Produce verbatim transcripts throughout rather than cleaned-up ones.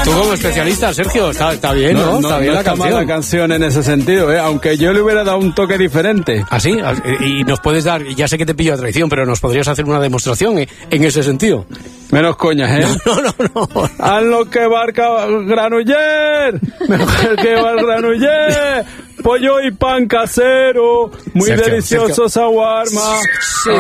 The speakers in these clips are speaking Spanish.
Tú como especialista, Sergio, está, está bien, ¿no? No, no, está bien no la está canción. mal la canción en ese sentido, ¿eh? Aunque yo le hubiera dado un toque diferente. ¿Ah, sí? Y nos puedes dar, ya sé que te pillo a traición, pero nos podrías hacer una demostración en ese sentido. Menos coñas, ¿eh? No, no, no. no. Haz lo que barca Granoller, mejor que va el Granoller, pollo y pan casero, muy Sergio, delicioso shawarma. Sí.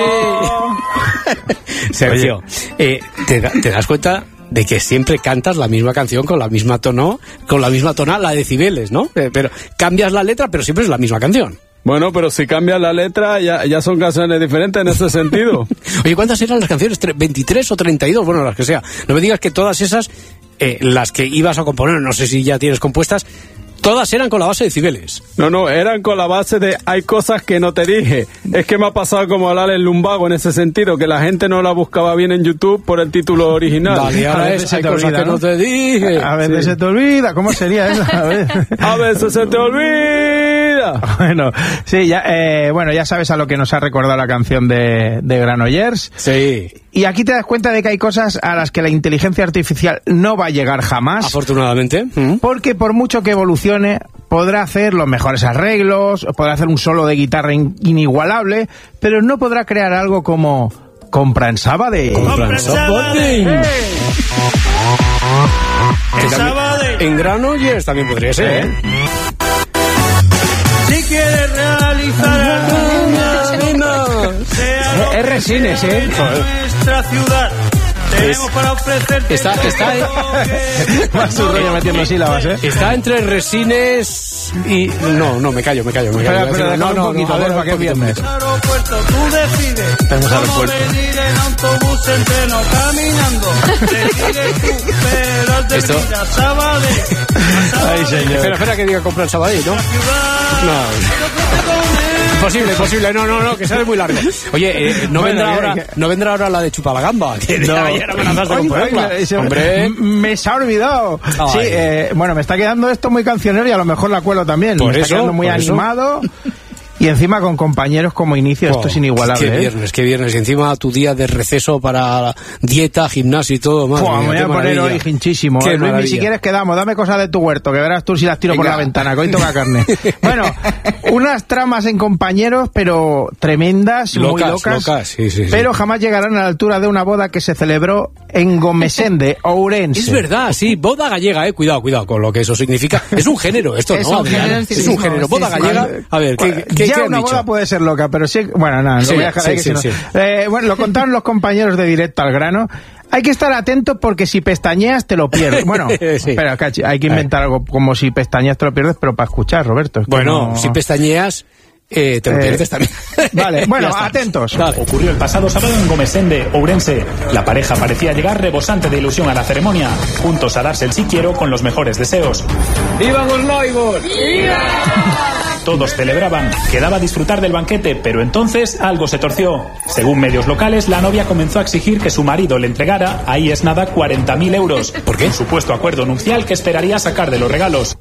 Sergio, eh, ¿te, ¿te das cuenta de que siempre cantas la misma canción con la misma tono, con la misma tonal, la decibeles, ¿no? Eh, pero cambias la letra, pero siempre es la misma canción. Bueno, pero si cambia la letra, ya, ya son canciones diferentes en ese sentido. Oye, ¿cuántas eran las canciones? ¿veintitrés o treinta y dos? Bueno, las que sea. No me digas que todas esas, eh, las que ibas a componer, no sé si ya tienes compuestas, todas eran con la base de Cibeles. No, no, eran con la base de hay cosas que no te dije. Es que me ha pasado como al Alex Lumbago en ese sentido, que la gente no la buscaba bien en YouTube por el título original. Vale, ahora es, hay cosas olvida, que ¿no? no te dije. A veces sí. se te olvida, ¿cómo sería eso? A veces, a veces se te olvida. Bueno, sí, ya, eh, bueno, ya sabes a lo que nos ha recordado la canción de, de Granollers. Sí. Y aquí te das cuenta de que hay cosas a las que la inteligencia artificial no va a llegar jamás. Afortunadamente. Porque por mucho que evolucione, podrá hacer los mejores arreglos, podrá hacer un solo de guitarra in, inigualable, pero no podrá crear algo como Compra en Sabadell. Compra en Sabadell. En Sabadell. En Granollers también podría ser, ¿eh? Si quieres realizar alguna, es Resines, ¿eh? Nuestra ciudad. Tenemos para ofrecerte. Está, está, más su rollo metiendo sílabas, ¿eh? Está entre Resines y. No, no, me callo, me callo, me callo. Pero, pero no, no, un poquito, no, a ver, ¿para qué viernes? Aeropuerto, tú decides. Tenemos aeropuerto. Venir en autobús, en tren o caminando. Decides tú, pero al Esto... decir a Sabadell. Ay, señor. Espera, espera que diga comprar en Sabadell, ¿no? No. Imposible, imposible, no, no, no, que sale muy largo. Oye, eh, no, bueno, vendrá ahora, que... no vendrá ahora la de Chupalagamba, que no. ayer amenazaste con ponerla. Hombre, me se ha olvidado. Ay. Sí, eh, bueno, me está quedando esto muy cancionero y a lo mejor la cuelo también. Por me eso, está quedando muy animado. Eso. Y encima con compañeros como inicio, oh, esto es inigualable. Qué ¿eh? viernes, qué viernes. Y encima tu día de receso para dieta, gimnasio y todo. Madre Pua, mía, me voy a poner hoy hinchísimo. Eh, Luis, si quieres quedamos, dame cosas de tu huerto, que verás tú si las tiro Venga. por la ventana, que hoy toca carne. Bueno, unas tramas en compañeros, pero tremendas, locas, muy locas. locas sí, sí, pero sí. jamás llegarán a la altura de una boda que se celebró en Gomesende, Ourense. Es verdad, sí, boda gallega, eh. Cuidado, cuidado con lo que eso significa. Es un género, esto es no, un Adrián. género, Es un género, boda sí, gallega. sí. A ver, ¿qué, qué, ya ¿qué han una dicho? boda puede ser loca, pero sí, bueno, nada, sí, lo voy a dejar sí, ahí, que sí, si no. sí. Eh, bueno, lo contaron los compañeros de Directo al Grano. Hay que estar atento porque si pestañeas te lo pierdes. Bueno, sí. espera, cachi, hay que inventar algo como si pestañeas te lo pierdes, pero para escuchar, Roberto. Es bueno, no... si pestañeas... Eh, te lo pierdes eh, también. Vale, bueno, atentos. Vale. Ocurrió el pasado sábado en Gomesende, Ourense. La pareja parecía llegar rebosante de ilusión a la ceremonia, juntos a darse el sí quiero con los mejores deseos. ¡Viva los Loibos! ¡Viva! Todos celebraban, quedaba disfrutar del banquete, pero entonces algo se torció. Según medios locales, la novia comenzó a exigir que su marido le entregara, ahí es nada, cuarenta mil euros. ¿Por qué? Un supuesto acuerdo nupcial que esperaría sacar de los regalos.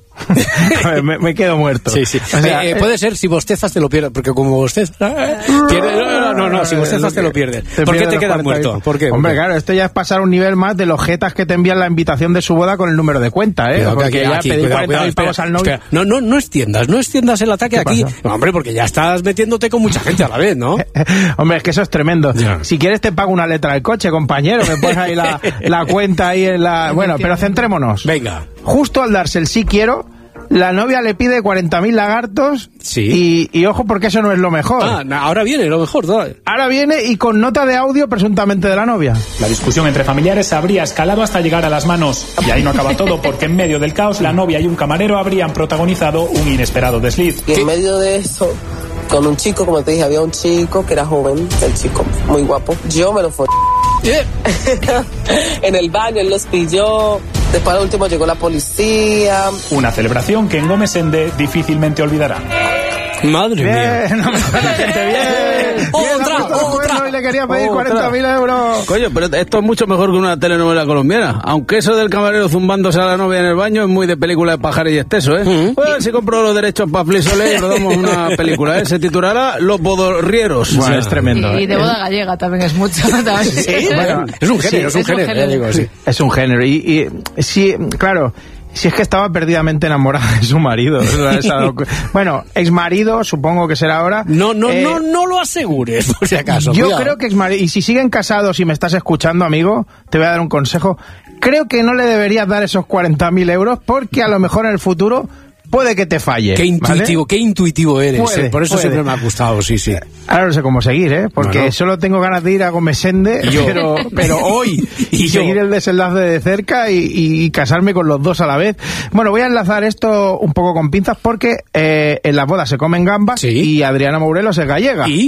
A ver, me, me quedo muerto. Sí, sí. O sea, eh, eh, puede ser si bostezas te lo pierdes, porque como bostezas... Eh, pierde, no, no, no, si bostezas te lo pierdes. Te ¿Por qué te quedas muerto? ¿Por qué? Hombre, claro, esto ya es pasar un nivel más de los jetas que te envían la invitación de su boda con el número de cuenta, ¿eh? Cuidado, porque aquí, ya aquí, pedí cuidado, cuarenta mil pavos al novio. Espera. No, no, no extiendas, no extiendas el ataque aquí. No, hombre, porque ya estás metiéndote con mucha gente a la vez, ¿no? Hombre, es que eso es tremendo. Ya. Si quieres te pago una letra del coche, compañero, me pones ahí la, la cuenta ahí en la... Bueno, pero centrémonos. Venga. Justo al darse el sí quiero, la novia le pide cuarenta mil lagartos. Sí. Y, y ojo, porque eso no es lo mejor. Ah, ahora viene lo mejor. Todavía. Ahora viene y con nota de audio presuntamente de la novia. La discusión entre familiares habría escalado hasta llegar a las manos. Y ahí no acaba todo, porque en medio del caos, la novia y un camarero habrían protagonizado un inesperado desliz. Y en medio de eso, con un chico, como te dije, había un chico que era joven, el chico muy guapo. Yo me lo fui. Yeah. En el baño, él los pilló. Después al último llegó la policía. Una celebración que en Gomesende difícilmente olvidará. Madre bien, mía. No me gente bien. otra, otra. Y le quería pedir cuarenta mil euros. Coño, pero esto es mucho mejor que una telenovela colombiana. Aunque eso del camarero zumbándose a la novia en el baño es muy de película de Pajares y Esteso, ¿eh? Uh-huh. Bueno, si compro los derechos para Flisole y rodamos una película, ¿eh? Se titulará Los Bodorrieros. Bueno, es tremendo. Y, y de boda gallega también es mucho. También. Sí, bueno, es un género, sí, es un género. género. Digo, sí. Es un género. Y, y sí, claro... Si es que estaba perdidamente enamorada de su marido. Bueno, exmarido, supongo que será ahora. No, no, eh, no, no lo asegures, por si acaso. Yo cuidado. creo que exmarido. Y si siguen casados y me estás escuchando, amigo, te voy a dar un consejo. Creo que no le deberías dar esos cuarenta mil euros porque a lo mejor en el futuro puede que te falle. Qué intuitivo, ¿vale? qué intuitivo eres. Puede, eh. Por eso puede. siempre me ha gustado, sí, sí. Ahora no sé cómo seguir, ¿eh? Porque no, no. solo tengo ganas de ir a Gomesende, pero, pero hoy, y, y seguir el desenlace de cerca y, y casarme con los dos a la vez. Bueno, voy a enlazar esto un poco con pinzas porque eh, en las bodas se comen gambas, ¿sí? Y Adriana Morelos es gallega. ¿Y?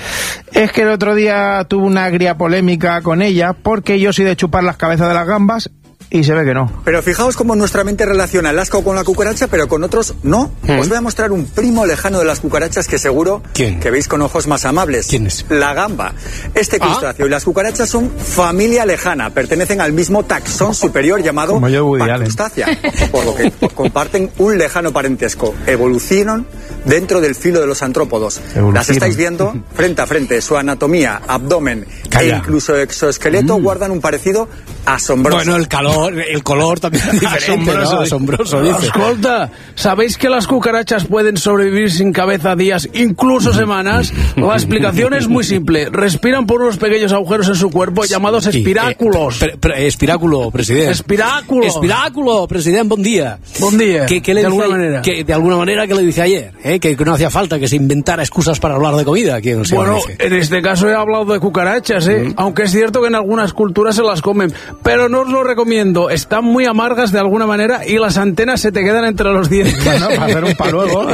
Es que el otro día tuve una agria polémica con ella porque yo soy de chupar las cabezas de las gambas. Y se ve que no. Pero fijaos cómo nuestra mente relaciona el asco con la cucaracha, pero con otros no. ¿Mm? Os voy a mostrar un primo lejano de las cucarachas que seguro ¿Quién? Que veis con ojos más amables. ¿Quién es? La gamba. Este crustáceo ¿Ah? Y las cucarachas son familia lejana, pertenecen al mismo taxón superior llamado Pacrustácea, por lo que comparten un lejano parentesco. Evolucionan dentro del filo de los antrópodos. Evolucionan. Las estáis viendo frente a frente. Su anatomía, abdomen Calla. E incluso exoesqueleto mm. guardan un parecido asombroso. Bueno, el calor. El color también es diferente, asombroso, ¿no? Asombroso, dice. Escolta, ¿sabéis que las cucarachas pueden sobrevivir sin cabeza días, incluso semanas? La explicación es muy simple. Respiran por unos pequeños agujeros en su cuerpo llamados sí, espiráculos. Eh, pre, pre, espiráculo, presidente. Espiráculo. Espiráculo, presidente, buen día. Buen día. ¿Qué, qué le de dice alguna ayer? manera. Que, de alguna manera, que le dice ayer? ¿Eh? Que, que no hacía falta que se inventara excusas para hablar de comida. ¿Quién se bueno, en este caso he hablado de cucarachas, ¿eh? Mm. Aunque es cierto que en algunas culturas se las comen. Pero no os lo recomiendo. Están muy amargas de alguna manera y las antenas se te quedan entre los dientes. Bueno, para hacer un paluego.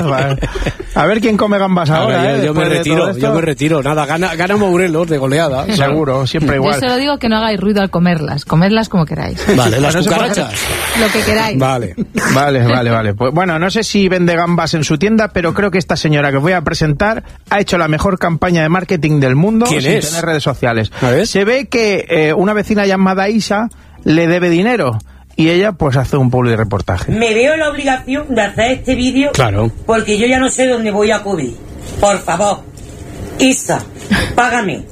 A ver quién come gambas ahora. Ver, yo, ¿eh? yo me retiro, yo me retiro. Nada, gana, gana Morelos de goleada. Seguro, siempre igual. Yo solo digo que no hagáis ruido al comerlas. Comerlas como queráis. Vale, las cucarachas. Lo que queráis. Vale. Vale, vale, vale. Pues, bueno, no sé si vende gambas en su tienda, pero creo que esta señora que voy a presentar ha hecho la mejor campaña de marketing del mundo. ¿Quién sin es? tener redes sociales. Se ve que eh, una vecina llamada Isa le debe dinero. Y ella pues hace un publi reportaje. Me veo la obligación de hacer este vídeo. Claro. Porque yo ya no sé dónde voy a acudir. Por favor, Isa, págame.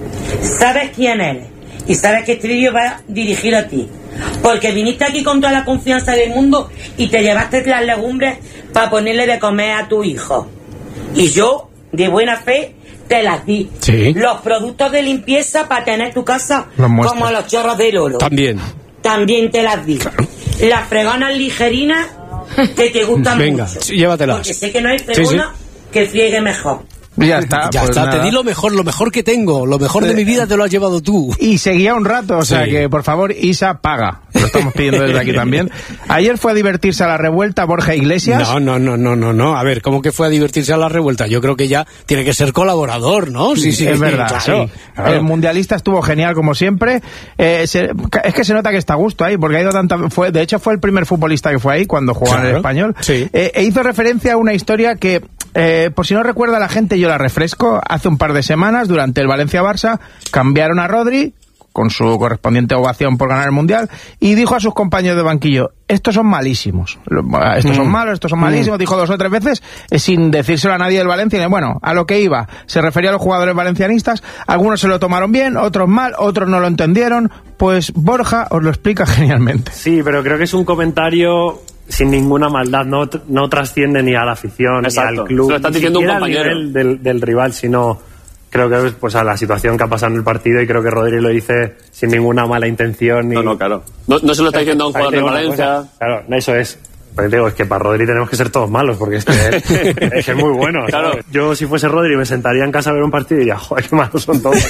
Sabes quién eres. Y sabes que este vídeo va dirigido a ti. Porque viniste aquí con toda la confianza del mundo y te llevaste las legumbres para ponerle de comer a tu hijo. Y yo, de buena fe, te las di. Sí. Los productos de limpieza para tener tu casa como los chorros del oro. También. También te las di. Claro. Las fregonas ligerinas que te gustan Venga, mucho. Sí, llévatelas. Porque sé que no hay fregona sí, sí. que friegue mejor. Ya está, ya pues está. Nada. Te di lo mejor, lo mejor que tengo, lo mejor de mi vida te lo has llevado tú. Y seguía un rato, o sea sí. que por favor, Isa, paga. Lo estamos pidiendo desde aquí también. Ayer fue a divertirse a la revuelta Borja Iglesias. No, no, no, no, no, no. A ver, ¿cómo que fue a divertirse a la revuelta? Yo creo que ya tiene que ser colaborador, ¿no? Sí, sí. Es verdad. Claro. Claro. El mundialista estuvo genial como siempre. Eh, se, es que se nota que está a gusto ahí, porque ha ido tanta, fue, de hecho fue el primer futbolista que fue ahí cuando jugaba claro. en el Español. Sí. Eh, e hizo referencia a una historia que, eh, por si no recuerda la gente, yo la refresco. Hace un par de semanas, durante el Valencia-Barça, cambiaron a Rodri, con su correspondiente ovación por ganar el Mundial, y dijo a sus compañeros de banquillo, estos son malísimos, estos mm. son malos, estos son malísimos, mm. dijo dos o tres veces, eh, sin decírselo a nadie del Valencia, y bueno, a lo que iba, se refería a los jugadores valencianistas, algunos se lo tomaron bien, otros mal, otros no lo entendieron, pues Borja os lo explica genialmente. Sí, pero creo que es un comentario sin ninguna maldad, no, no trasciende ni a la afición, exacto, ni al club, se lo está diciendo ni un compañero al nivel del, del rival, sino creo que pues a la situación que ha pasado en el partido, y creo que Rodri lo dice sin ninguna mala intención. Ni... No, no, claro. No, no se lo está diciendo a un jugador de Valencia. Claro, eso es. Pues digo, es que para Rodri tenemos que ser todos malos, porque es que es, es, que es muy bueno. Claro. Yo, si fuese Rodri, me sentaría en casa a ver un partido y diría, joder, qué malos son todos.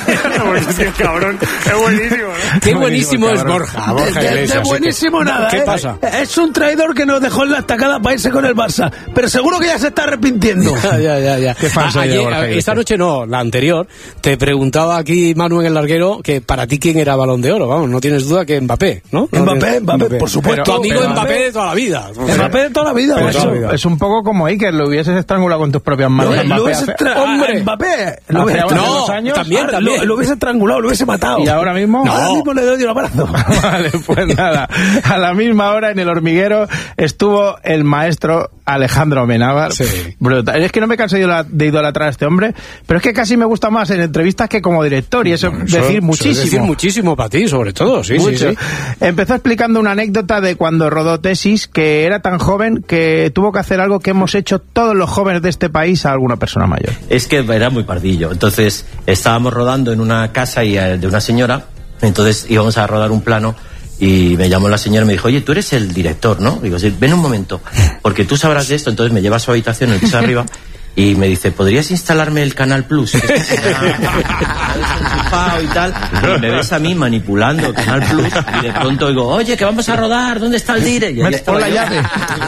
Es que, cabrón, es buenísimo, ¿no? Qué buenísimo es Borja. Borja de, de, de buenísimo nada. ¿Qué ¿eh? pasa? Es un traidor que nos dejó en la estacada para irse con el Barça, pero seguro que ya se está arrepintiendo. ya, ya, ya. ya. Qué falso a, ayer, Borja, esta noche no, la anterior, te preguntaba aquí Manu en el larguero que para ti quién era Balón de Oro. Vamos, no tienes duda que Mbappé, ¿no? Mbappé, Mbappé, Mbappé, por supuesto. Pero, tu amigo pero, Mbappé de toda la vida. vida. Mbappé de toda la vida. Pero eso, es un poco como Iker, lo hubieses estrangulado con tus propias manos. Lo, Mbappé lo hubiese hace- tra- ¡Hombre! Mbappé, lo Hace hubiese, unos no, años, también, ahora también. Lo, lo hubiese estrangulado, lo hubiese matado. ¿Y ahora mismo? No, ahora mismo le doy un abrazo. Vale, pues nada. A la misma hora en El Hormiguero estuvo el maestro Alejandro Amenábar. Sí. Brutal. Es que no me canso de idola- de idolatrar a este hombre, pero es que casi me gusta más en entrevistas que como director, y eso Eso- decir eso es muchísimo. decir muchísimo para ti, sobre todo, sí, sí, Mucho. sí. Empezó explicando una anécdota de cuando rodó Tesis, que era tan joven que tuvo que hacer algo que hemos hecho todos los jóvenes de este país a alguna persona mayor. Es que era muy pardillo. Entonces estábamos rodando en una casa y, eh, de una señora, entonces íbamos a rodar un plano y me llamó la señora y me dijo, oye, tú eres el director, ¿no? Digo, sí, ven un momento, porque tú sabrás de esto. Entonces me lleva a su habitación en el piso de arriba y me dice, ¿podrías instalarme el Canal Plus? Que está enchufado y tal. Y me ves a mí manipulando Canal Plus y de pronto digo, oye, que vamos a rodar, ¿dónde está el dire? Y ahí estaba Pon la yo. llave.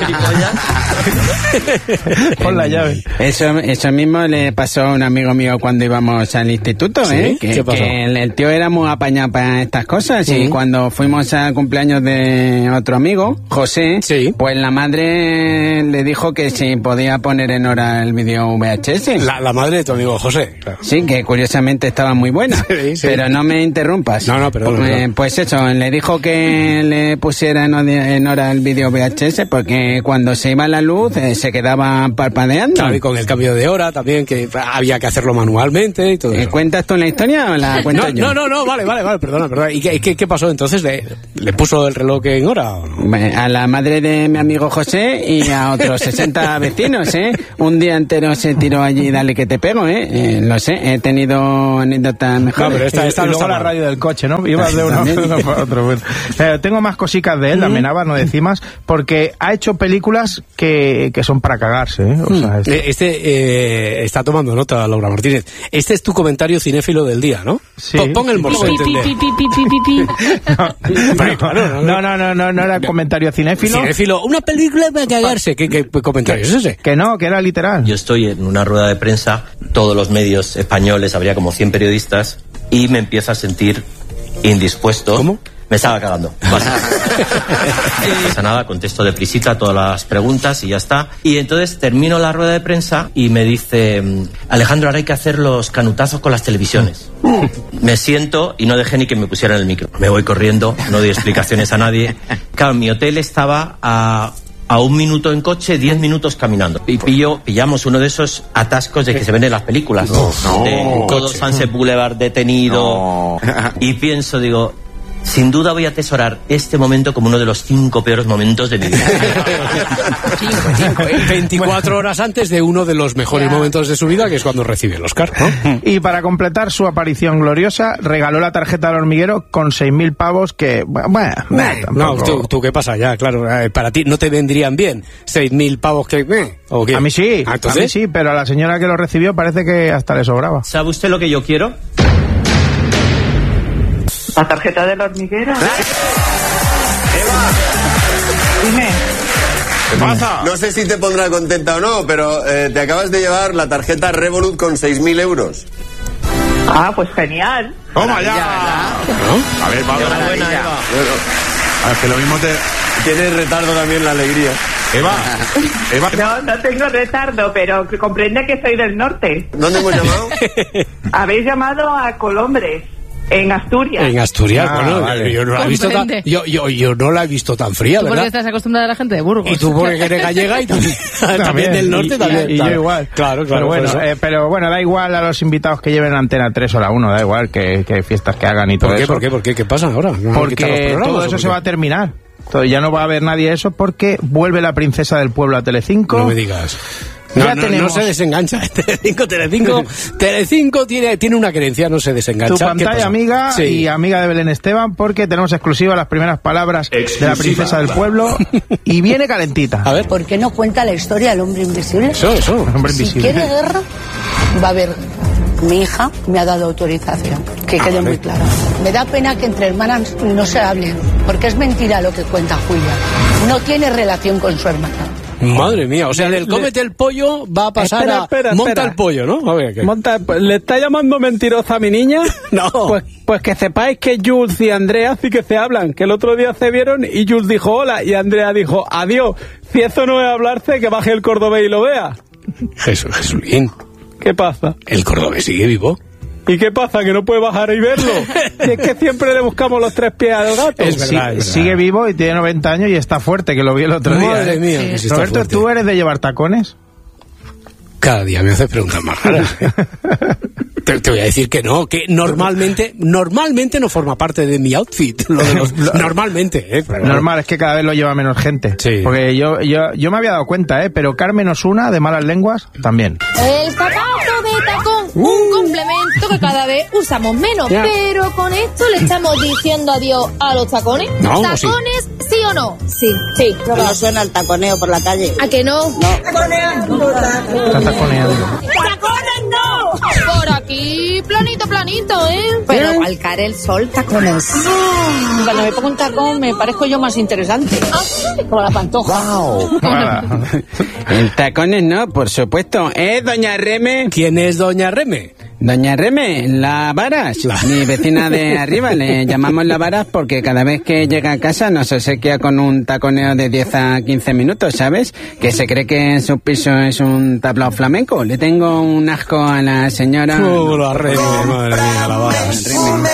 Pon la llave. Eso, eso mismo le pasó a un amigo mío cuando íbamos al instituto, ¿Sí? ¿eh? Que, ¿Qué pasó? que el, el tío era muy apañado para estas cosas. Sí. Y cuando fuimos al cumpleaños de otro amigo, José, Sí. pues la madre le dijo que si podía poner en hora el vídeo V H S. La, la madre de tu amigo José, claro. Sí, que curiosamente estaba muy buena. Sí, sí. Pero no me interrumpas. No, no, perdón, Eh, perdón. Pues eso, le dijo que le pusiera en, odi- en hora el vídeo V H S porque cuando se iba la luz eh, se quedaba parpadeando. Claro, y con el cambio de hora también, que había que hacerlo manualmente y todo Eh, eso. ¿Cuentas tú la historia o la cuento No, yo? no, no, no, vale, vale, vale, perdona, perdona. ¿Y qué, qué, qué pasó entonces? ¿Le, ¿Le puso el reloj en hora o no? Bueno, a la madre de mi amigo José y a otros sesenta vecinos, ¿eh? Un día entero se tiró allí, dale que te pego, ¿eh? Eh, lo sé, he tenido anécdotas mejores. No, pero esta- esta y no luego está la mal. radio del coche, ¿no? Ibas de uno, También. uno para otro. Bueno. Eh, tengo más cositas de él, de Amenábar, no decimos, porque ha hecho películas que, que son para cagarse, ¿eh? O sea, es- Eh, Este eh, está tomando nota, Laura Martínez. Este es tu comentario cinéfilo del día, ¿no? Sí. Pon- Pon el morso, entender. Hombre, claro, no, no, no, no, no era comentario cinéfilo. Cinéfilo, una película para cagarse. ¿Qué, qué comentario es ese? Que no, que era literal. Yo estoy en una rueda de prensa, todos los medios españoles, habría como cien periodistas, y me empiezo a sentir indispuesto. ¿Cómo? Me estaba cagando. Vale. No pasa nada, contesto deprisita todas las preguntas y ya está. Y entonces termino la rueda de prensa y me dice, Alejandro, ahora hay que hacer los canutazos con las televisiones. Me siento y no dejé ni que me pusieran el micro. Me voy corriendo, no doy explicaciones a nadie. Claro, mi hotel estaba a... a un minuto en coche, diez minutos caminando. Y pillo, pillamos uno de esos atascos de que se ven en las películas. No, no. De todo Coche. Sunset Boulevard detenido. No. Y pienso, digo, sin duda voy a atesorar este momento como uno de los cinco peores momentos de mi vida. veinticuatro horas antes de uno de los mejores Ya. momentos de su vida, que es cuando recibe el Oscar, ¿no? Y para completar su aparición gloriosa, regaló la tarjeta del hormiguero con seis mil pavos que, bueno, bueno, No, tampoco- tú, tú, ¿qué pasa ya? Claro, eh, para ti no te vendrían bien seis mil pavos que... eh, ¿o qué? A mí sí, Ah, a ¿entonces? mí sí, pero a la señora que lo recibió parece que hasta le sobraba. ¿Sabe usted lo que yo quiero? ¿La tarjeta del hormiguero? Dime. ¿Qué pasa? No sé si te pondrá contenta o no, pero eh, te acabas de llevar la tarjeta Revolut con seis mil euros. Ah, pues genial. ¡Toma ya! A ver, Pablo. Enhorabuena, Eva. A ver, que lo mismo te... Tienes retardo también la alegría. Eva, Eva... No, no tengo retardo, pero que comprende que soy del norte. ¿Dónde hemos llamado? Habéis llamado a Colombres, en Asturias. En Asturias, Ah, bueno, vale. yo, no la he visto tan, Comprende. yo, yo, yo no la he visto tan fría, Tú porque ¿verdad? estás acostumbrada a la gente de Burgos. Y tú porque eres gallega y también, también del norte y, también. y, y claro. yo igual. Claro, claro. Pero bueno, por eso. eh, pero bueno, da igual a los invitados que lleven Antena tres o la uno, da igual que, que fiestas que hagan y todo ¿Por qué, eso. por qué, por qué? ¿Qué pasa ahora? ¿No han quitado los Porque programas todo o eso por se qué? va a terminar. Todo- ya no va a haber nadie eso porque vuelve la princesa del pueblo a Telecinco. No me digas. No, Ya no, tenemos- no se desengancha. Telecinco, Telecinco, Telecinco tiene, tiene una creencia, no se desengancha. Tu ¿Qué pantalla pasa? amiga Sí. y amiga de Belén Esteban, porque tenemos exclusiva las primeras palabras de la Exclusiva. princesa del pueblo y viene calentita. A ver. ¿Por qué no cuenta la historia del hombre invisible? Eso, eso. Hombre Si invisible. quiere guerra, va a haber guerra. Mi hija me ha dado autorización, que Ah, quede vale. muy claro. Me da pena que entre hermanas no se hablen, porque es mentira lo que cuenta Julia. No tiene relación con su hermana. Madre mía, o sea, del cómete el pollo va a pasar Espera, a espera, monta espera. el pollo, ¿no? A ver, ¿qué? Monta, ¿le está llamando mentirosa a mi niña? No. Pues, pues que sepáis que Jules y Andrea sí que se hablan, que el otro día se vieron y Jules dijo hola y Andrea dijo adiós. Si eso no es hablarse, que baje el cordobés y lo vea. Jesús, Jesulín. ¿Qué pasa? El cordobés sigue vivo. ¿Y qué pasa? ¿Que no puede bajar y verlo? Y es que siempre le buscamos los tres pies al gato. Es verdad, es verdad. Sigue vivo y tiene noventa años y está fuerte, que lo vi el otro día. Madre ¿eh? mía, que sí está Roberto, fuerte. ¿tú eres de llevar tacones? Cada día me haces preguntas más raras. ¿eh? te, te voy a decir que no, que normalmente normalmente no forma parte de mi outfit. Lo de los, normalmente, ¿eh? Pero, Normal, es que cada vez lo lleva menos gente. Sí. Porque yo, yo, yo me había dado cuenta, ¿eh? Pero Carmen Osuna, de Malas Lenguas, también. El zapato de tacón, un complemento que cada vez usamos menos. Ya. Pero con esto le estamos diciendo adiós a los tacones. No, ¿o ¿Tacones sí? o no? Sí. Sí. No suena el taconeo por la calle. ¿A que no? Está taconeando. ¡Tacones no! Por aquí, planito, planito, ¿eh? Pero al caer el sol, tacones. Cuando me pongo un tacón me parezco yo más interesante. Como la pantoja. El tacones no, por supuesto. ¿Eh, doña Reme? ¿Quién es doña Reme? Doña Reme, la Varas, la... mi vecina de arriba. Le llamamos la Varas porque cada vez que llega a casa nos obsequia con un taconeo de diez a quince minutos, ¿sabes? Que se cree que su piso es un tablao flamenco. Le tengo un asco a la señora... Oh, la Reme, madre mía, la Varas.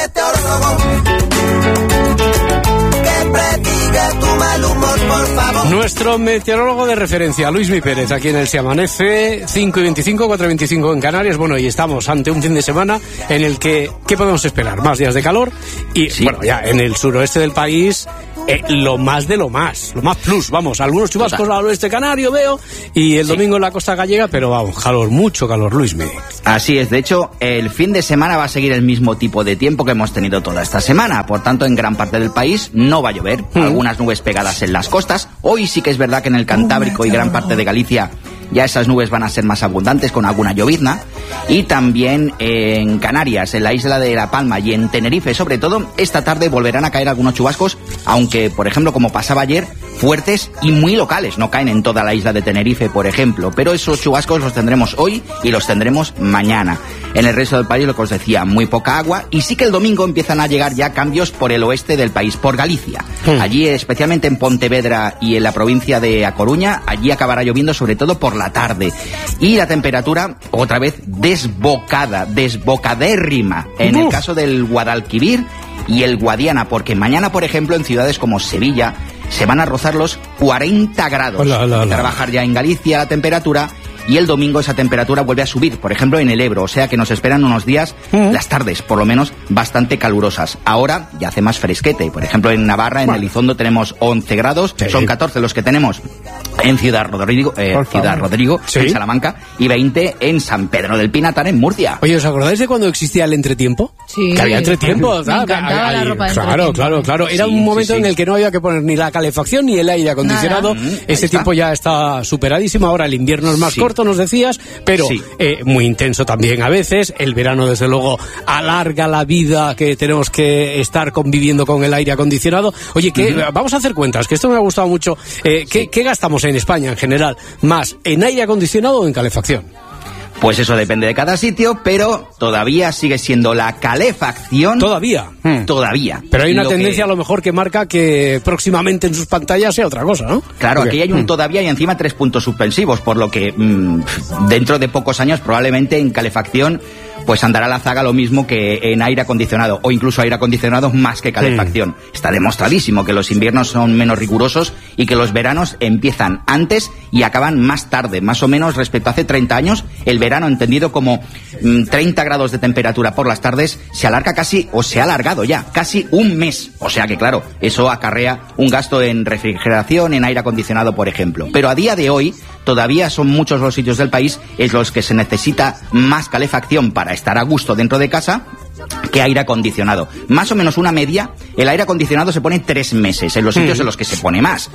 Nuestro meteorólogo de referencia, Luismi Pérez, aquí en el Se Amanece, cinco y veinticinco, cuatro y veinticinco en Canarias. Bueno, y estamos ante un fin de semana en el que, ¿qué podemos esperar? Más días de calor y, sí. bueno, ya en el suroeste del país, eh, lo más de lo más, lo más plus, vamos, algunos chubascos al oeste canario veo, y el sí. domingo en la costa gallega, pero vamos, calor, mucho calor, Luismi. Así es, de hecho, el fin de semana va a seguir el mismo tipo de tiempo que hemos tenido toda esta semana, por tanto, en gran parte del país no va a llover, mm. algunas nubes pegadas en las costas. Hoy sí que es verdad que en el Cantábrico y gran parte de Galicia ya esas nubes van a ser más abundantes con alguna llovizna, y también en Canarias, en la isla de La Palma y en Tenerife sobre todo, esta tarde volverán a caer algunos chubascos, aunque por ejemplo como pasaba ayer, fuertes y muy locales, no caen en toda la isla de Tenerife por ejemplo, pero esos chubascos los tendremos hoy y los tendremos mañana. En el resto del país, lo que os decía, muy poca agua, y sí que el domingo empiezan a llegar ya cambios por el oeste del país, por Galicia. Hmm. Allí, especialmente en Pontevedra y en la provincia de A Coruña, allí acabará lloviendo sobre todo por la tarde. Y la temperatura, otra vez, desbocada, desbocadérrima, en Uf. el caso del Guadalquivir y el Guadiana, porque mañana, por ejemplo, en ciudades como Sevilla, se van a rozar los cuarenta grados. Hola, hola, hola. Para bajar ya en Galicia la temperatura, y el domingo esa temperatura vuelve a subir, por ejemplo en el Ebro, o sea que nos esperan unos días, mm. las tardes por lo menos, bastante calurosas. Ahora ya hace más fresquete, por ejemplo en Navarra, en bueno. Elizondo tenemos once grados, sí. son catorce los que tenemos en Ciudad Rodrigo, eh, Ciudad Rodrigo, ¿sí? en Salamanca, y veinte en San Pedro del Pinatar, en Murcia. Oye, ¿os acordáis de cuando existía el entretiempo? Sí. Que había entretiempo. Me encantaba ay, la ropa de Claro, entretiempo. claro, claro. Era sí, un momento sí, sí. en el que no había que poner ni la calefacción ni el aire acondicionado. Nada. Este tiempo ya está superadísimo. Ahora el invierno es más sí. corto, nos decías, pero sí. eh, muy intenso también a veces. El verano, desde luego, alarga la vida que tenemos que estar conviviendo con el aire acondicionado. Oye, que uh-huh. vamos a hacer cuentas, que esto me ha gustado mucho. Eh, ¿qué, sí. ¿Qué gastamos en España en general? ¿Más en aire acondicionado o en calefacción? Pues eso depende de cada sitio, pero todavía sigue siendo la calefacción. ¿Todavía? Hmm. Todavía. Pero hay una lo tendencia que... a lo mejor que marca que próximamente en sus pantallas sea otra cosa, ¿no? Claro, Okay. aquí hay un hmm. todavía y encima tres puntos suspensivos, por lo que mmm, dentro de pocos años probablemente en calefacción pues andará la zaga lo mismo que en aire acondicionado, o incluso aire acondicionado más que calefacción. Mm. Está demostradísimo que los inviernos son menos rigurosos y que los veranos empiezan antes y acaban más tarde, más o menos respecto a hace treinta años, el verano entendido como mm, treinta grados de temperatura por las tardes se alarga casi, o se ha alargado ya, casi un mes. O sea que claro, eso acarrea un gasto en refrigeración, en aire acondicionado, por ejemplo. Pero a día de hoy, todavía son muchos los sitios del país en los que se necesita más calefacción para estar a gusto dentro de casa que aire acondicionado. Más o menos una media, el aire acondicionado se pone tres meses en los sitios mm. en los que se pone más.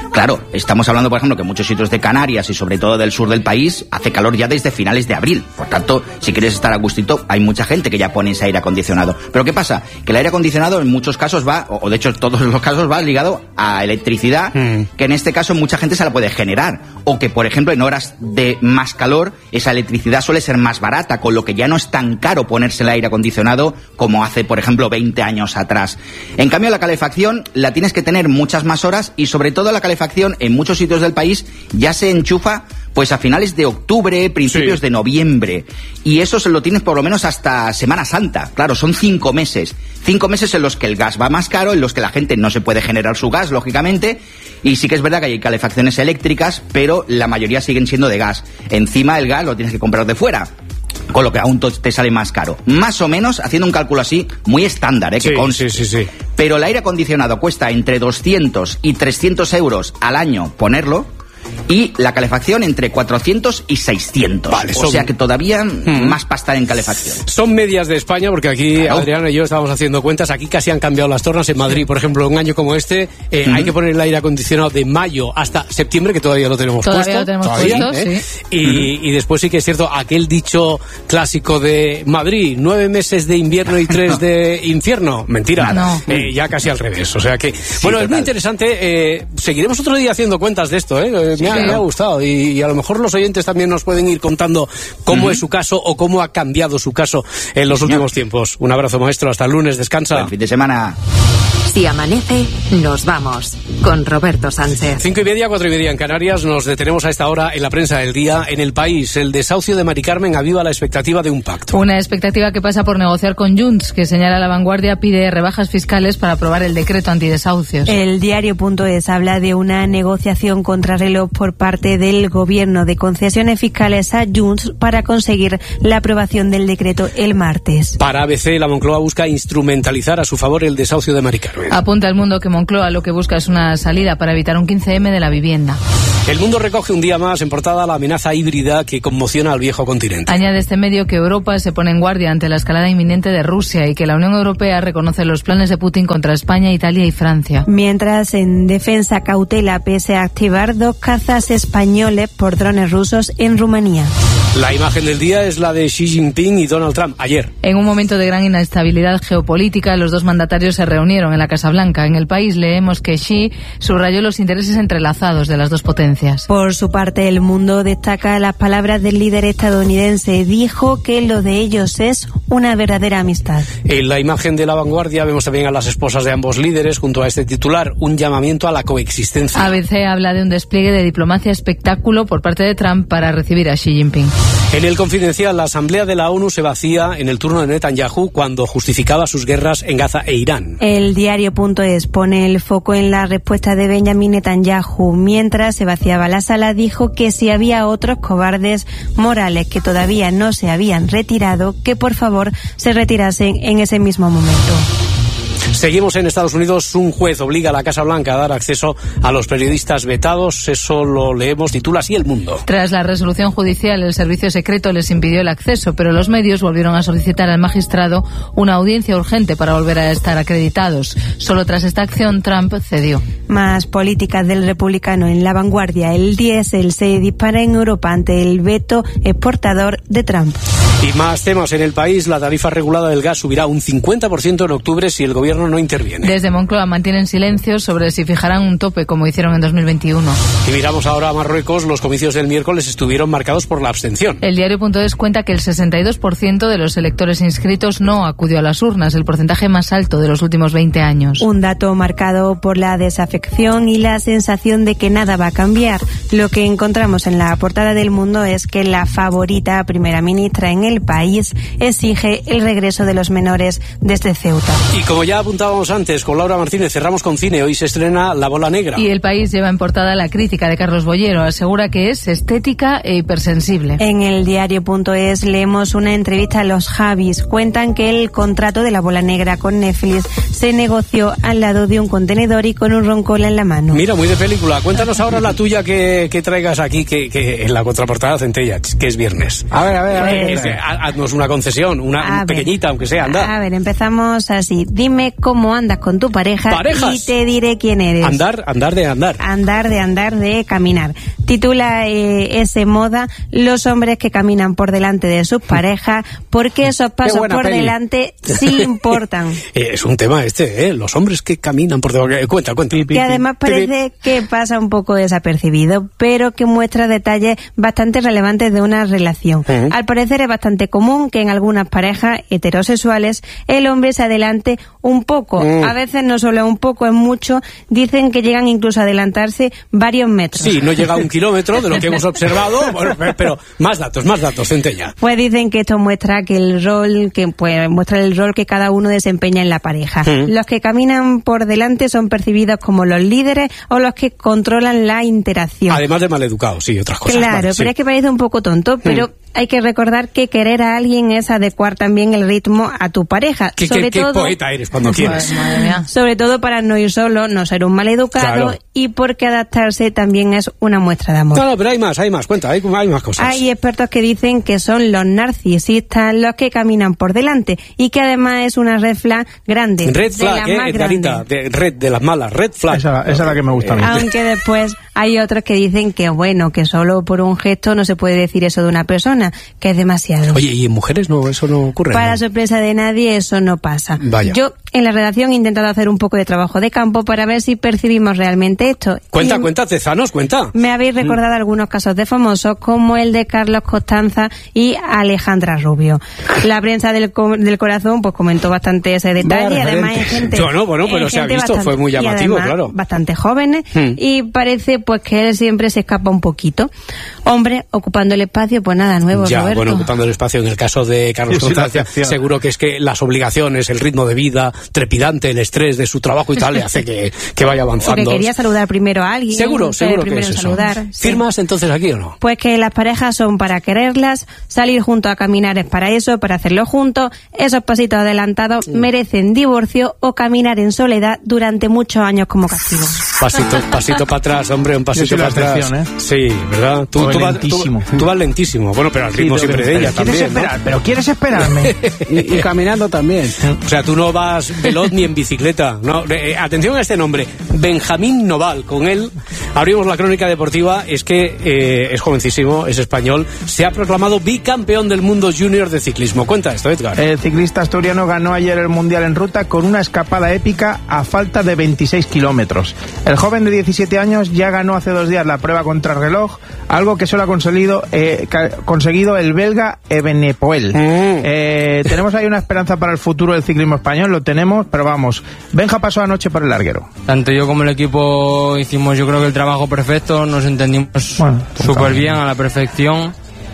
Claro, estamos hablando, por ejemplo, que en muchos sitios de Canarias y sobre todo del sur del país hace calor ya desde finales de abril. Por tanto, si quieres estar a gustito, hay mucha gente que ya pone ese aire acondicionado. Pero ¿qué pasa? Que el aire acondicionado en muchos casos va, o de hecho en todos los casos va ligado a electricidad, mm. que en este caso mucha gente se la puede generar. O que, por ejemplo, en horas de más calor, esa electricidad suele ser más barata, con lo que ya no es tan caro ponerse el aire acondicionado como hace, por ejemplo, veinte años atrás. En cambio, la calefacción la tienes que tener muchas más horas y sobre todo la calefacción en muchos sitios del país ya se enchufa pues a finales de octubre, principios sí. de noviembre. Y eso se lo tienes por lo menos hasta Semana Santa. Claro, son cinco meses. Cinco meses en los que el gas va más caro, en los que la gente no se puede generar su gas, lógicamente. Y sí que es verdad que hay calefacciones eléctricas, pero la mayoría siguen siendo de gas. Encima el gas lo tienes que comprar de fuera, con lo que aún te sale más caro. Más o menos, haciendo un cálculo así, muy estándar, ¿eh? Que sí, conste. sí, sí, sí. Pero el aire acondicionado cuesta entre doscientos y trescientos euros al año ponerlo, y la calefacción entre cuatrocientos y seiscientos. Vale, son... O sea que todavía hmm. más pasta en calefacción. Son medias de España, porque aquí claro. Adriana y yo estábamos haciendo cuentas. Aquí casi han cambiado las tornas. En Madrid, por ejemplo, un año como este, eh, hmm. hay que poner el aire acondicionado de mayo hasta septiembre, que todavía lo tenemos todavía puesto. Lo tenemos todavía, puesto, ¿eh? sí. y, hmm. y después sí que es cierto, aquel dicho clásico de Madrid, nueve meses de invierno y tres de infierno. Mentira. No. Eh, ya casi al revés. O sea que, sí, bueno, total. Es muy interesante. Eh, seguiremos otro día haciendo cuentas de esto, ¿eh? Me, sí, ha, claro. me ha gustado. Y Y a lo mejor los oyentes también nos pueden ir contando cómo uh-huh. es su caso o cómo ha cambiado su caso en los últimos tiempos. Un abrazo, maestro. Hasta el lunes. Descansa. Buen fin de semana. Si amanece, nos vamos con Roberto Sánchez. Cinco y media, cuatro y media en Canarias. Nos detenemos a esta hora en la prensa del día. En El País, el desahucio de Mari Carmen aviva la expectativa de un pacto. Una expectativa que pasa por negociar con Junts, que señala La Vanguardia, pide rebajas fiscales para aprobar el decreto antidesahucios. El diario.es habla de una negociación contrarreloj por parte del gobierno de concesiones fiscales a Junts para conseguir la aprobación del decreto el martes. Para A B C, la Moncloa busca instrumentalizar a su favor el desahucio de Mari Carmen. Apunta El Mundo que Moncloa lo que busca es una salida para evitar un quince eme de la vivienda. El Mundo recoge un día más en portada la amenaza híbrida que conmociona al viejo continente. Añade este medio que Europa se pone en guardia ante la escalada inminente de Rusia y que la Unión Europea reconoce los planes de Putin contra España, Italia y Francia. Mientras, en defensa cautela pese a activar dos cazas españoles por drones rusos en Rumanía. La imagen del día es la de Xi Jinping y Donald Trump ayer. En un momento de gran inestabilidad geopolítica, los dos mandatarios se reunieron en la Casa Blanca. En El País leemos que Xi subrayó los intereses entrelazados de las dos potencias. Por su parte, El Mundo destaca las palabras del líder estadounidense. Dijo que lo de ellos es una verdadera amistad. En la imagen de La Vanguardia vemos también a las esposas de ambos líderes junto a este titular, un llamamiento a la coexistencia. A B C habla de un despliegue de diplomacia espectáculo por parte de Trump para recibir a Xi Jinping. En El Confidencial, la Asamblea de la ONU se vacía en el turno de Netanyahu cuando justificaba sus guerras en Gaza e Irán. El diario.es pone el foco en la respuesta de Benjamin Netanyahu. Mientras se vaciaba la sala, dijo que si había otros cobardes morales que todavía no se habían retirado, que por favor se retirasen en ese mismo momento. Seguimos en Estados Unidos. Un juez obliga a la Casa Blanca a dar acceso a los periodistas vetados. Eso lo leemos, titula así El Mundo. Tras la resolución judicial, el servicio secreto les impidió el acceso, pero los medios volvieron a solicitar al magistrado una audiencia urgente para volver a estar acreditados. Solo tras esta acción, Trump cedió. Más políticas del republicano en La Vanguardia. El diésel se dispara en Europa ante el veto exportador de Trump. Y más temas en El País. La tarifa regulada del gas subirá un cincuenta por ciento en octubre si el gobierno no interviene. Desde Moncloa mantienen silencio sobre si fijarán un tope como hicieron en dos mil veintiuno. Y miramos ahora a Marruecos. Los comicios del miércoles estuvieron marcados por la abstención. El diario.es cuenta que el sesenta y dos por ciento de los electores inscritos no acudió a las urnas, el porcentaje más alto de los últimos veinte años. Un dato marcado por la desafección y la sensación de que nada va a cambiar. Lo que encontramos en la portada del Mundo es que la favorita primera ministra en El País exige el regreso de los menores desde Ceuta. Y como ya apuntábamos antes con Laura Martínez, cerramos con cine. Hoy se estrena La Bola Negra. Y El País lleva en portada la crítica de Carlos Bollero. Asegura que es estética e hipersensible. En el diario.es leemos una entrevista a los Javis. Cuentan que el contrato de La Bola Negra con Netflix se negoció al lado de un contenedor y con un roncola en la mano. Mira, muy de película. Cuéntanos ahora la tuya que, que traigas aquí, que, que en la contraportada Centella, que es viernes. A ver, a ver, a ver. Pues, haznos una concesión, una a pequeñita, ver, aunque sea, anda. A ver, empezamos así. Dime cómo cómo andas con tu pareja. ¿Parejas? Y te diré quién eres. Andar, andar de andar. Andar de andar de caminar. Titula eh, ese moda Los hombres que caminan por delante de sus parejas, porque esos pasos por peli. delante sí importan. Eh, es un tema este, ¿eh? Los hombres que caminan por delante. Cuenta, cuenta. Que además parece que pasa un poco desapercibido, pero que muestra detalles bastante relevantes de una relación. Uh-huh. Al parecer es bastante común que en algunas parejas heterosexuales el hombre se adelante un poco. Uh-huh. A veces no solo un poco, es mucho. Dicen que llegan incluso a adelantarse varios metros. Sí, no llega a un kilómetro de lo que hemos observado, bueno, pero más datos, más datos, Centella. Pues dicen que esto muestra que el rol, que pues muestra el rol que cada uno desempeña en la pareja. Uh-huh. Los que caminan por delante son percibidos como los líderes o los que controlan la interacción. Además de maleducados, sí, otras cosas. Claro, vale, pero sí. es que parece un poco tonto, pero mm. hay que recordar que querer a alguien es adecuar también el ritmo a tu pareja. ¿Qué, sobre qué, todo, qué poeta eres cuando quieres? Sobre todo para no ir solo, no ser un maleducado, claro. Y porque adaptarse también es una muestra de amor. No, no, pero hay más, hay más, cuenta, hay, hay más cosas. Hay expertos que dicen que son los narcisistas los que caminan por delante y que además es una red flag grande. Red flag, de eh, Edgarita, de red de las malas, red flag. Esa, esa es la que me gusta a mí. Aunque después hay otros que dicen que bueno, que solo por un gesto no se puede decir eso de una persona, que es demasiado. Oye, ¿y en mujeres no, eso no ocurre? Para ¿no? sorpresa de nadie, eso no pasa. Vaya. Yo en la redacción he intentado hacer un poco de trabajo de campo para ver si percibimos realmente esto. Cuenta, y cuenta, Tezanos, cuenta. Me habéis recordado mm. algunos casos de famosos como el de Carlos Costanza y Alejandra Rubio. La prensa del, co- del corazón pues comentó bastante ese detalle y además hay gente... Yo no, bueno, pero se ha visto, bastante, fue muy llamativo, claro. Bastante jóvenes mm. y parece pues que él siempre se escapa un poquito. Hombre, ocupando el espacio, pues nada nuevo, Ya, Roberto. bueno, ocupando el espacio en el caso de Carlos Costanza, seguro que es que las obligaciones, el ritmo de vida trepidante, el estrés de su trabajo y tal, le hace que, que vaya avanzando. O que quería saludar primero a alguien. Seguro, seguro que es eso. Saludar, ¿Firmas sí. entonces aquí o no? Pues que las parejas son para quererlas, salir juntos a caminar es para eso, para hacerlo juntos, esos pasitos adelantados mm. merecen divorcio o caminar en soledad durante muchos años como castigo. Pasito, pasito para atrás, hombre, un pasito para atrás. ¿eh? Sí, ¿verdad? Tú, tú, vas, tú, tú vas lentísimo. Bueno, pero al ritmo sí, siempre de ella también. Esperar, ¿no? Pero quieres esperarme. y, y caminando también. O sea, tú no vas veloz ni en bicicleta. No, eh, atención a este nombre, Benjamín Noval. Con él abrimos la crónica deportiva. Es que eh, es jovencísimo, es español. Se ha proclamado bicampeón del mundo junior de ciclismo. Cuenta esto, Edgar. El ciclista asturiano ganó ayer el Mundial en ruta con una escapada épica a falta de veintiséis kilómetros. El joven de diecisiete años ya ganó hace dos días la prueba contrarreloj, algo que solo ha conseguido, eh, conseguido el belga Evenepoel. Mm. Eh, tenemos ahí una esperanza para el futuro del ciclismo español, lo tenemos, pero vamos. Benja pasó anoche por el larguero. Tanto yo como el equipo hicimos, yo creo que el trabajo perfecto, nos entendimos bueno, súper bien, a la perfección.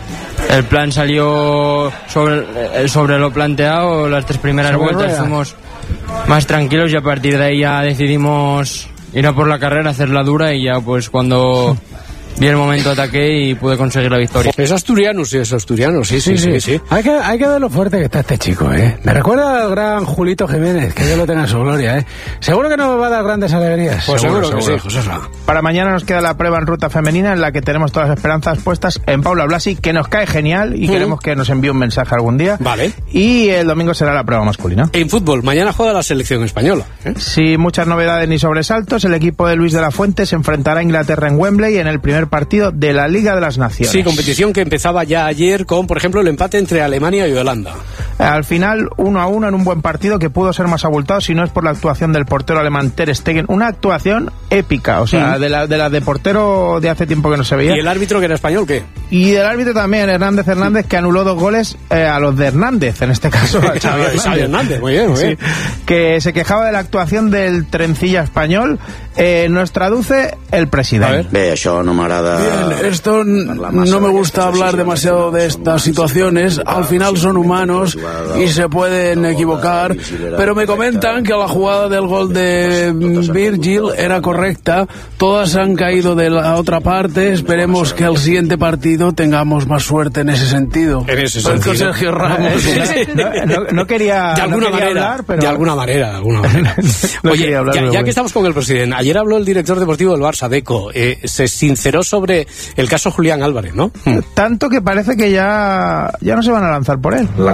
El plan salió sobre, sobre lo planteado, las tres primeras sobre vueltas rueda. Fuimos más tranquilos y a partir de ahí ya decidimos ir a por la carrera, hacerla dura y ya pues cuando vi el momento ataqué y pude conseguir la victoria. Es asturiano, sí, es asturiano, sí, sí, sí. sí, sí. Hay, que, hay que ver lo fuerte que está este chico, ¿eh? Me recuerda al gran Julito Jiménez, que Dios lo tenga en su gloria, ¿eh? Seguro que nos va a dar grandes alegrías. Pues seguro, seguro, seguro que sí, José. Para mañana nos queda la prueba en ruta femenina en la que tenemos todas las esperanzas puestas en Paula Blasi, que nos cae genial y mm. queremos que nos envíe un mensaje algún día. Vale. Y el domingo será la prueba masculina. En fútbol, mañana juega la selección española, ¿eh? Sin muchas novedades ni sobresaltos, el equipo de Luis de la Fuente se enfrentará a Inglaterra en Wembley en el primer partido de la Liga de las Naciones. Sí, competición que empezaba ya ayer con, por ejemplo, el empate entre Alemania y Holanda. Al final, uno a uno en un buen partido que pudo ser más abultado si no es por la actuación del portero alemán Ter Stegen. Una actuación épica, o sea, mm. de la de la de portero de hace tiempo que no se veía. ¿Y el árbitro que era español qué? Y el árbitro también, Hernández Hernández, que anuló dos goles eh, a los de Hernández, en este caso a Xavi Hernández. Xavi Hernández, muy bien, muy bien. Sí, que se quejaba de la actuación del trencilla español. Eh, nos traduce el presidente. Ve, això no m'agrada... Bien, esto no me gusta hablar demasiado de estas situaciones. Al final son humanos y se pueden equivocar, pero me comentan que la jugada del gol de Virgil era correcta. Todas han caído de la otra parte. Esperemos que el siguiente partido tengamos más suerte en ese sentido. En ese sentido. Con Sergio Ramos. No, no, no quería, de alguna no quería manera, hablar, pero... de alguna manera, de alguna manera. no Oye, hablar, ya, ya bueno. que estamos con el presidente, ayer habló el director deportivo del Barça, Deco, eh, se sinceró sobre el caso Julián Álvarez, ¿no? Tanto que parece que ya, ya no se van a lanzar por él. La cosa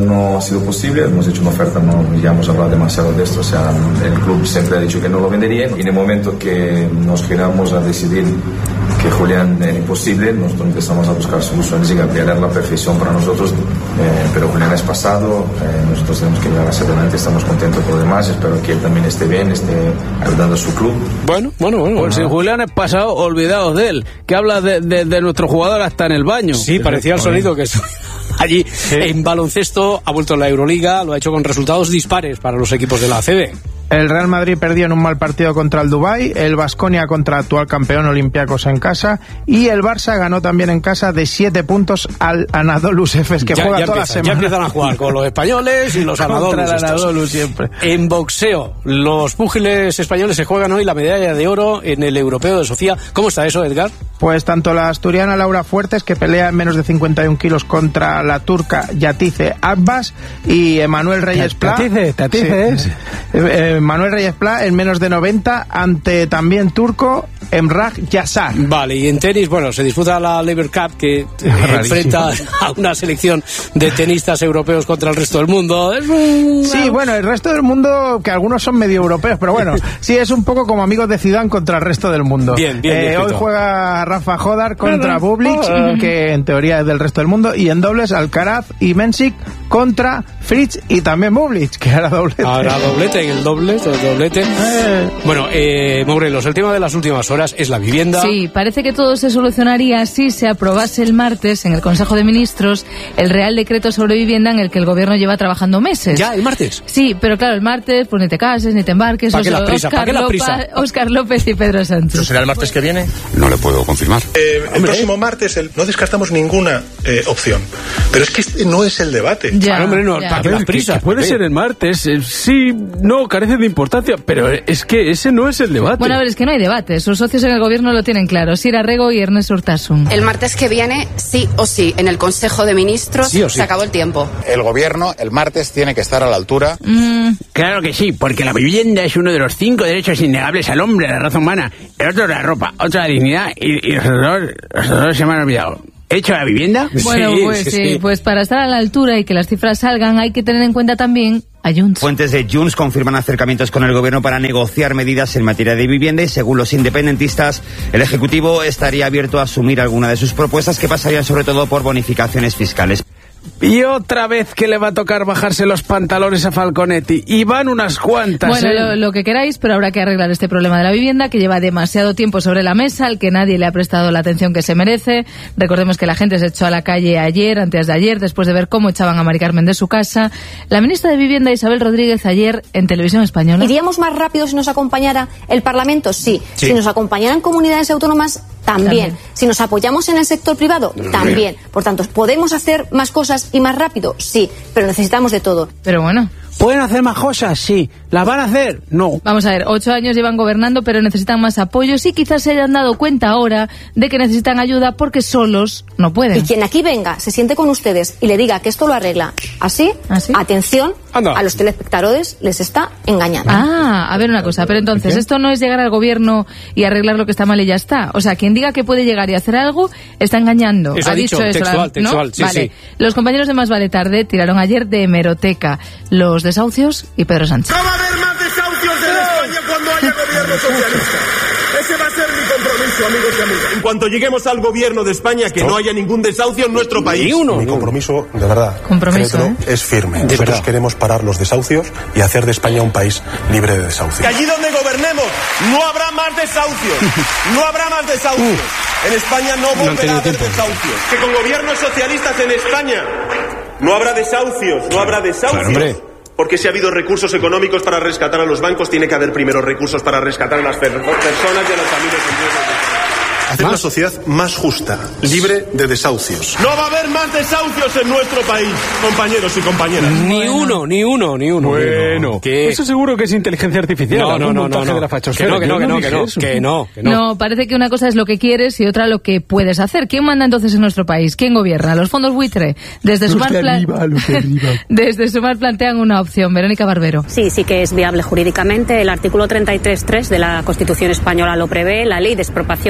no ha sido posible, hemos hecho una oferta, no, ya hemos hablado demasiado de esto, o sea, el club siempre ha dicho que no lo vendería y en el momento que nos giramos a decidir que Julián era imposible, nosotros empezamos a buscar soluciones y Gabriel era la perfección para nosotros, eh, pero Julián es pasado, eh, nosotros tenemos que mirar hacia adelante, estamos contentos por lo demás, espero que él también esté bien, esté ayudando a su club. Bueno, bueno, bueno. Pues si Julián es pasado, olvidaos de él, que habla de, de, de nuestro jugador hasta en el baño. Sí, parecía el sonido que es allí. Sí. En baloncesto ha vuelto la Euroliga, lo ha hecho con resultados dispares para los equipos de la A C B. El Real Madrid perdió en un mal partido contra el Dubái, el Baskonia contra actual campeón Olympiacos en casa y el Barça ganó también en casa de siete puntos al Anadolu Efes, que ya, juega ya toda empiezan, la semana. Ya empiezan a jugar con los españoles y los Anadolu. Contra el Anadolu siempre. En boxeo, los púgiles españoles se juegan hoy la medalla de oro en el Europeo de Sofía. ¿Cómo está eso, Edgar? Pues tanto la asturiana Laura Fuertes, que pelea en menos de cincuenta y un kilos contra la turca Yatice Abbas, y Emanuel Reyes Pla. Tatice, Tatice sí. es. Manuel Reyes Pla en menos de noventa ante también turco Emrah Yassar. Vale, y en tenis, bueno, se disputa la Laver Cup, que enfrenta a una selección de tenistas europeos contra el resto del mundo. Es un... Sí, bueno, el resto del mundo, que algunos son medio europeos, pero bueno, sí, es un poco como amigos de Zidane contra el resto del mundo. Bien, bien, eh, bien hoy juega Rafa Jodar contra Bublik, que en teoría es del resto del mundo, y en dobles Alcaraz y Mensik contra Fritz y también Bublik, que hará doblete. Hará doblete en el doblete, el doblete. Eh. Bueno, eh, Morelos, el tema de las últimas horas es la vivienda. Sí, parece que todo se solucionaría si se aprobase el martes en el Consejo de Ministros el Real Decreto sobre vivienda en el que el gobierno lleva trabajando meses. ¿Ya, el martes? Sí, pero claro, el martes, pues ni te cases, ni te embarques. ¿Para qué la prisa? ¿Para qué la prisa? Óscar López y Pedro Sánchez. ¿Eso será el martes que viene? No le puedo confirmar. Eh, el próximo martes el, no descartamos ninguna eh, opción. Pero es que este no es el debate. Ya, ah, hombre, no, ya. ¿para qué las prisas? Puede ser el martes, eh, sí, no, carece de importancia, pero es que ese no es el debate. Bueno, a ver, es que no hay debate. Sus socios en el gobierno lo tienen claro. Sira Rego y Ernest Urtasun. El martes que viene, sí o sí, en el Consejo de Ministros sí o sí. Se acabó el tiempo. El gobierno el martes tiene que estar a la altura. Mm. Claro que sí, porque la vivienda es uno de los cinco derechos innegables al hombre, a la raza humana. El otro la ropa, otro la dignidad y, y los, dos, los dos se me han olvidado. ¿Hecho la vivienda? Bueno, sí, pues sí, sí, sí, pues para estar a la altura y que las cifras salgan hay que tener en cuenta también a Junts. Fuentes de Junts confirman acercamientos con el gobierno para negociar medidas en materia de vivienda y según los independentistas, el Ejecutivo estaría abierto a asumir alguna de sus propuestas que pasarían sobre todo por bonificaciones fiscales. Y otra vez que le va a tocar bajarse los pantalones a Falconetti. Y van unas cuantas. Bueno, ¿eh? lo, lo que queráis, pero habrá que arreglar este problema de la vivienda que lleva demasiado tiempo sobre la mesa, al que nadie le ha prestado la atención que se merece. Recordemos que la gente se echó a la calle ayer, antes de ayer, después de ver cómo echaban a Mari Carmen de su casa. La ministra de Vivienda, Isabel Rodríguez, ayer en Televisión Española. ¿Iríamos más rápido si nos acompañara el Parlamento? Sí. Sí. Si nos acompañaran comunidades autónomas, también. también. Si nos apoyamos en el sector privado, también. también. Por tanto, ¿podemos hacer más cosas y más rápido? Sí, pero necesitamos de todo. Pero bueno. ¿Pueden hacer más cosas? Sí. ¿Las van a hacer? No. Vamos a ver, ocho años llevan gobernando, pero necesitan más apoyos y quizás se hayan dado cuenta ahora de que necesitan ayuda porque solos no pueden. Y quien aquí venga, se siente con ustedes y le diga que esto lo arregla así, ¿así? Atención, Anda. A los telespectadores les está engañando. Ah, a ver una cosa, pero entonces, ¿qué? Esto no es llegar al gobierno y arreglar lo que está mal y ya está. O sea, quien diga que puede llegar y hacer algo, está engañando. Eso ha, ha dicho, dicho eso, textual, ¿no? textual, sí, vale. sí. Los compañeros de Más Vale Tarde tiraron ayer de hemeroteca los desahucios y Pedro Sánchez. No va a haber más desahucios en España cuando haya gobierno socialista. Ese va a ser mi compromiso, amigos y amigas. En cuanto lleguemos al gobierno de España, que no, no haya ningún desahucio en nuestro país. Ni uno. Mi compromiso, de verdad, compromiso, ¿eh? es firme. De Nosotros verdad. queremos parar los desahucios y hacer de España un país libre de desahucios. Que allí donde gobernemos no habrá más desahucios. No habrá más desahucios. En España no volverá a haber desahucios. Que con gobiernos socialistas en España no habrá desahucios. No habrá desahucios. Claro, porque si ha habido recursos económicos para rescatar a los bancos, tiene que haber primero recursos para rescatar a las per- personas y a las familias en riesgo. Hacer una sociedad más justa, libre de desahucios. No va a haber más desahucios en nuestro país, compañeros y compañeras. Ni Bueno. uno, ni uno, ni uno. Bueno, ¿Qué? eso seguro que es inteligencia artificial. No, no, algún no, no, montaje no. de la Que fachosfera. no, que no, Yo que no, dije que no, eso. que no, que no. No, parece que una cosa es lo que quieres y otra lo que puedes hacer. ¿Quién manda entonces en nuestro país? ¿Quién gobierna? ¿Los fondos buitre? Desde Sumar, de plan... arriba, los de arriba. Desde Sumar plantean una opción. Verónica Barbero. Sí, sí que es viable jurídicamente. El artículo treinta y tres punto tres de la Constitución española lo prevé, la ley de expropiación también.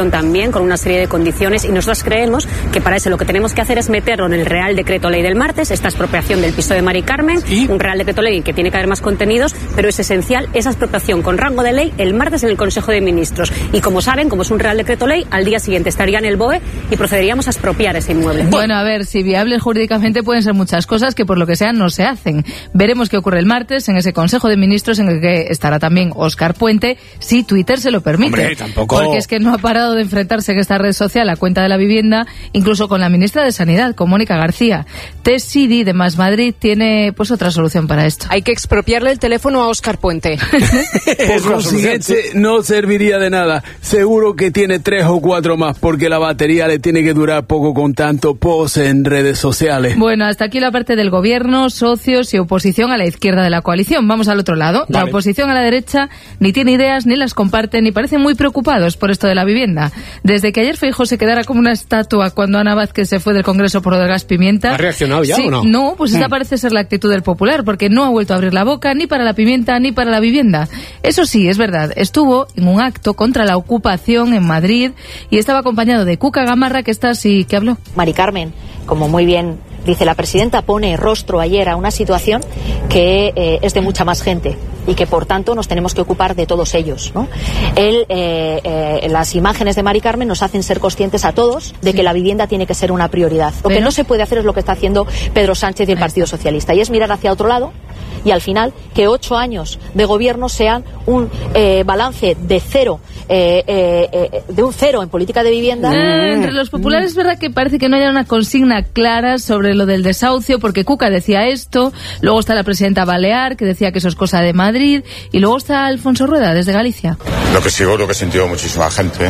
también con una serie de condiciones, y nosotros creemos que para eso lo que tenemos que hacer es meterlo en el Real Decreto Ley del martes, esta expropiación del piso de Mari Carmen, ¿y? Un Real Decreto Ley que tiene que haber más contenidos, pero es esencial esa expropiación con rango de ley el martes en el Consejo de Ministros. Y como saben, como es un Real Decreto Ley, al día siguiente estaría en el B O E y procederíamos a expropiar ese inmueble. Bueno, a ver, si viables jurídicamente pueden ser muchas cosas que por lo que sea no se hacen. Veremos qué ocurre el martes en ese Consejo de Ministros en el que estará también Óscar Puente, si Twitter se lo permite. Hombre, tampoco... Porque es que no ha parado de enfrentarse en esta red social a cuenta de la vivienda, incluso con la ministra de Sanidad, con Mónica García. Tess Sidi de Más Madrid tiene pues otra solución para esto. Hay que expropiarle el teléfono a Óscar Puente. Por consiguiente, no serviría de nada. Seguro que tiene tres o cuatro más, porque la batería le tiene que durar poco con tanto post en redes sociales. Bueno, hasta aquí la parte del gobierno, socios y oposición a la izquierda de la coalición. Vamos al otro lado. Vale. La oposición a la derecha ni tiene ideas, ni las comparte, ni parecen muy preocupados por esto de la vivienda. Desde que ayer Feijóo se quedara como una estatua cuando Ana Vázquez se fue del Congreso por lo del gas pimienta. ¿Ha reaccionado ya sí, o no? No, pues esa mm. parece ser la actitud del Popular, porque no ha vuelto a abrir la boca ni para la pimienta ni para la vivienda. Eso sí, es verdad, estuvo en un acto contra la ocupación en Madrid y estaba acompañado de Cuca Gamarra, que está así, que habló. Mari Carmen, como muy bien dice la presidenta, pone rostro ayer a una situación que eh, es de mucha más gente y que por tanto nos tenemos que ocupar de todos ellos, ¿no? Él, eh, eh, las imágenes de Mari Carmen nos hacen ser conscientes a todos de sí. que la vivienda tiene que ser una prioridad. Lo Pero... que no se puede hacer es lo que está haciendo Pedro Sánchez y el Partido Socialista, y es mirar hacia otro lado y al final que ocho años de gobierno sean un eh, balance de cero, eh, eh, eh, de un cero en política de vivienda. Eh, entre los populares es verdad que parece que no haya una consigna clara sobre lo del desahucio, porque Cuca decía esto, luego está la presidenta Balear, que decía que eso es cosa de Madrid, y luego está Alfonso Rueda, desde Galicia. Lo que sigo, lo que ha sentido muchísima gente,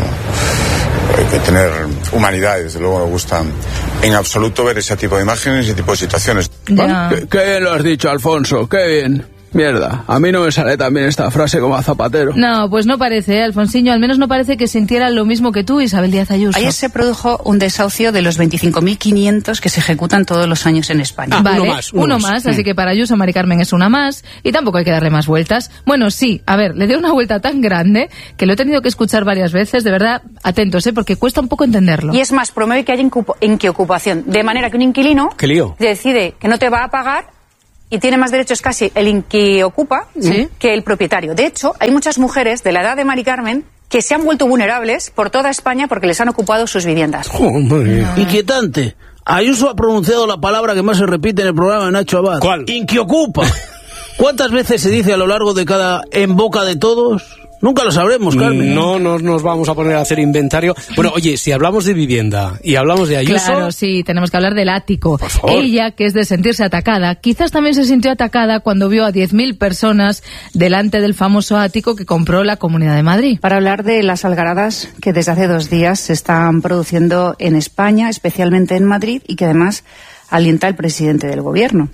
¿no? Hay que tener humanidad, desde luego me gusta en absoluto ver ese tipo de imágenes, ese tipo de situaciones. Qué, qué bien lo has dicho, Alfonso, qué bien. Mierda, a mí no me sale tan bien esta frase como a Zapatero. No, pues no parece, ¿eh, Alfonsiño? Al menos no parece que sintiera lo mismo que tú, Isabel Díaz Ayuso. Ayer se produjo un desahucio de los veinticinco mil quinientos que se ejecutan todos los años en España. Ah, vale, uno más. Uno, uno más, más. Así que para Ayuso, Mari Carmen es una más y tampoco hay que darle más vueltas. Bueno, sí, a ver, le dio una vuelta tan grande que lo he tenido que escuchar varias veces, de verdad, atentos, ¿eh? Porque cuesta un poco entenderlo. Y es más, promueve que haya inquiocupación, de manera que un inquilino ¿Qué lío? decide que no te va a pagar y tiene más derechos casi el inquiocupa ¿Sí? que el propietario. De hecho, hay muchas mujeres de la edad de Mari Carmen que se han vuelto vulnerables por toda España porque les han ocupado sus viviendas. Oh, inquietante. Ayuso ha pronunciado la palabra que más se repite en el programa de Nacho Abad. ¿Cuál? Inquiocupa. ¿Cuántas veces se dice a lo largo de cada En Boca de Todos? Nunca lo sabremos, Carmen. No, no nos vamos a poner a hacer inventario. Bueno, oye, si hablamos de vivienda y hablamos de Ayuso... Claro, sí, tenemos que hablar del ático. Ella, que es de sentirse atacada, quizás también se sintió atacada cuando vio a diez mil personas delante del famoso ático que compró la Comunidad de Madrid. Para hablar de las algaradas que desde hace dos días se están produciendo en España, especialmente en Madrid, y que además alienta el presidente del gobierno.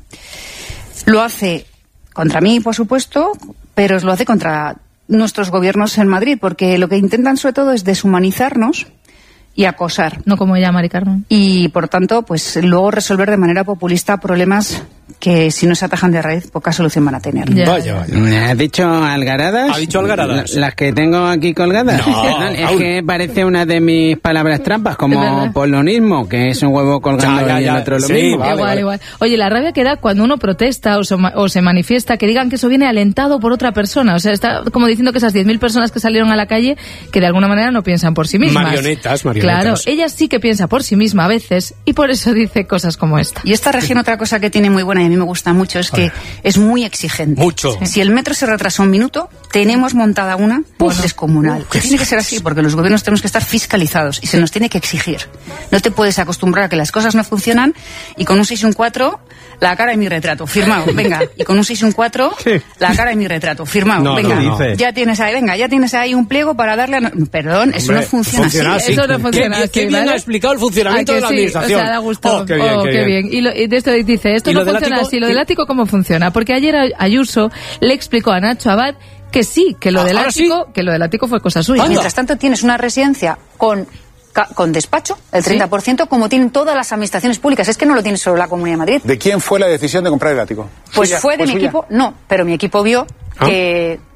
Lo hace contra mí, por supuesto, pero lo hace contra nuestros gobiernos en Madrid, porque lo que intentan sobre todo es deshumanizarnos y acosar. No como ella, Mari Carmen. Y por tanto, pues luego resolver de manera populista problemas que si no se atajan de raíz, poca solución van a tener. Ya. Vaya, vaya. ¿Has dicho algaradas? ¿Ha dicho algaradas? ¿Las que tengo aquí colgadas? No, es aún. Que parece una de mis palabras trampas, como polonismo, que es un huevo colgando ya, ya, ya. y el otro lo sí, mismo. Vale, igual, vale. igual. Oye, la rabia que da cuando uno protesta o se, o se manifiesta, que digan que eso viene alentado por otra persona. O sea, está como diciendo que esas diez mil personas que salieron a la calle, que de alguna manera no piensan por sí mismas. Marionetas, marionetas. Claro, ella sí que piensa por sí misma a veces y por eso dice cosas como esta. Y esta región otra cosa que tiene muy buena y a mí me gusta mucho es que es muy exigente. Mucho. Sí. Si el metro se retrasa un minuto, tenemos montada una pues descomunal. Uf, tiene que ser así porque los gobiernos tenemos que estar fiscalizados y se nos tiene que exigir. No te puedes acostumbrar a que las cosas no funcionan y con un seis y un cuatro la cara de mi retrato, firmado, venga. Y con un seis y un cuatro sí. la cara de mi retrato, firmado, no, venga. No, no. Ya tienes ahí, venga, ya tienes ahí un pliego para darle a... No, perdón, eso Hombre, no funciona, funciona así. así. Eso no funciona qué, así. Qué bien ¿vale? ha explicado el funcionamiento de la sí? administración. O sea, da gusto. Oh, qué bien, oh, qué qué bien. bien. Y, lo, y de esto dice, esto no funciona ático? así. Lo del ático, ¿cómo funciona? Porque ayer Ayuso le explicó a Nacho Abad que sí, que lo del ático, sí? que lo del ático fue cosa suya. Y mientras tanto tienes una residencia con con despacho, el treinta por ciento, ¿sí? Como tienen todas las administraciones públicas. Es que no lo tiene solo la Comunidad de Madrid. ¿De quién fue la decisión de comprar el ático? Pues ¿Suya? fue de ¿Fue mi suya? equipo, no, pero mi equipo vio ¿Ah? que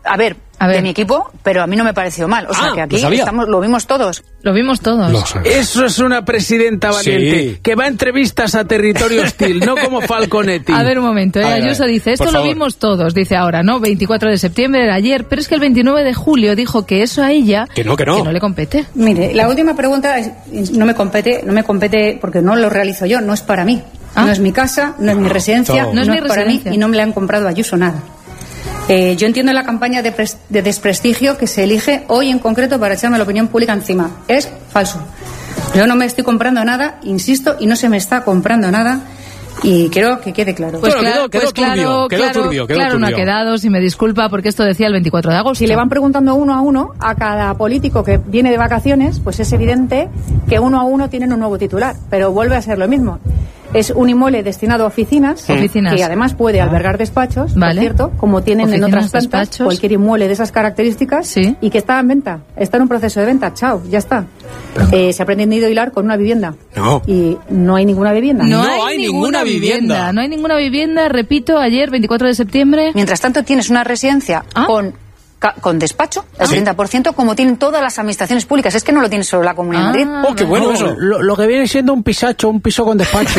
a ver, a ver, de mi equipo, pero a mí no me pareció mal. O sea, ah, que aquí lo, estamos, lo vimos todos. Lo vimos todos. Eso es una presidenta valiente, sí, que va a entrevistas a territorio hostil, no como Falconetti. A ver, un momento, ¿eh? Ayuso dice, esto lo vimos todos, dice ahora, ¿no? veinticuatro de septiembre era ayer, pero es que el veintinueve de julio dijo que eso a ella... Que no, que no. Que no le compete. Mire, la última pregunta es, no me compete, no me compete porque no lo realizo yo, no es para mí. ¿Ah? No es mi casa, no es mi residencia, no, no es, no mi es para mí y no me le han comprado a Ayuso nada. Eh, yo entiendo la campaña de, pres- de desprestigio que se elige hoy en concreto para echarme la opinión pública encima. Es falso. Yo no me estoy comprando nada, insisto, y no se me está comprando nada. Y quiero que quede claro. Pues claro, quedó, quedó pues turbio, claro, quedó claro, turbio, quedó claro, turbio. no ha quedado, si me disculpa, porque esto decía el veinticuatro de agosto. Si le van preguntando uno a uno a cada político que viene de vacaciones, pues es evidente que uno a uno tienen un nuevo titular, pero vuelve a ser lo mismo. Es un inmueble destinado a oficinas, oficinas. que además puede albergar despachos, vale. por cierto, como tienen oficinas, en otras plantas, despachos. Cualquier inmueble de esas características, sí. y que está en venta, está en un proceso de venta, chao, ya está. Eh, se ha pretendido hilar con una vivienda. No. Y no hay ninguna vivienda. No, no hay, hay ninguna, ninguna vivienda. vivienda. No hay ninguna vivienda, repito, ayer, veinticuatro de septiembre. Mientras tanto, tienes una residencia ¿Ah? con... con despacho, el ¿Sí? treinta por ciento, como tienen todas las administraciones públicas. Es que no lo tiene solo la Comunidad ah, de Madrid. ¡Oh, qué bueno no, eso! Lo, lo que viene siendo un pisacho, un piso con despacho.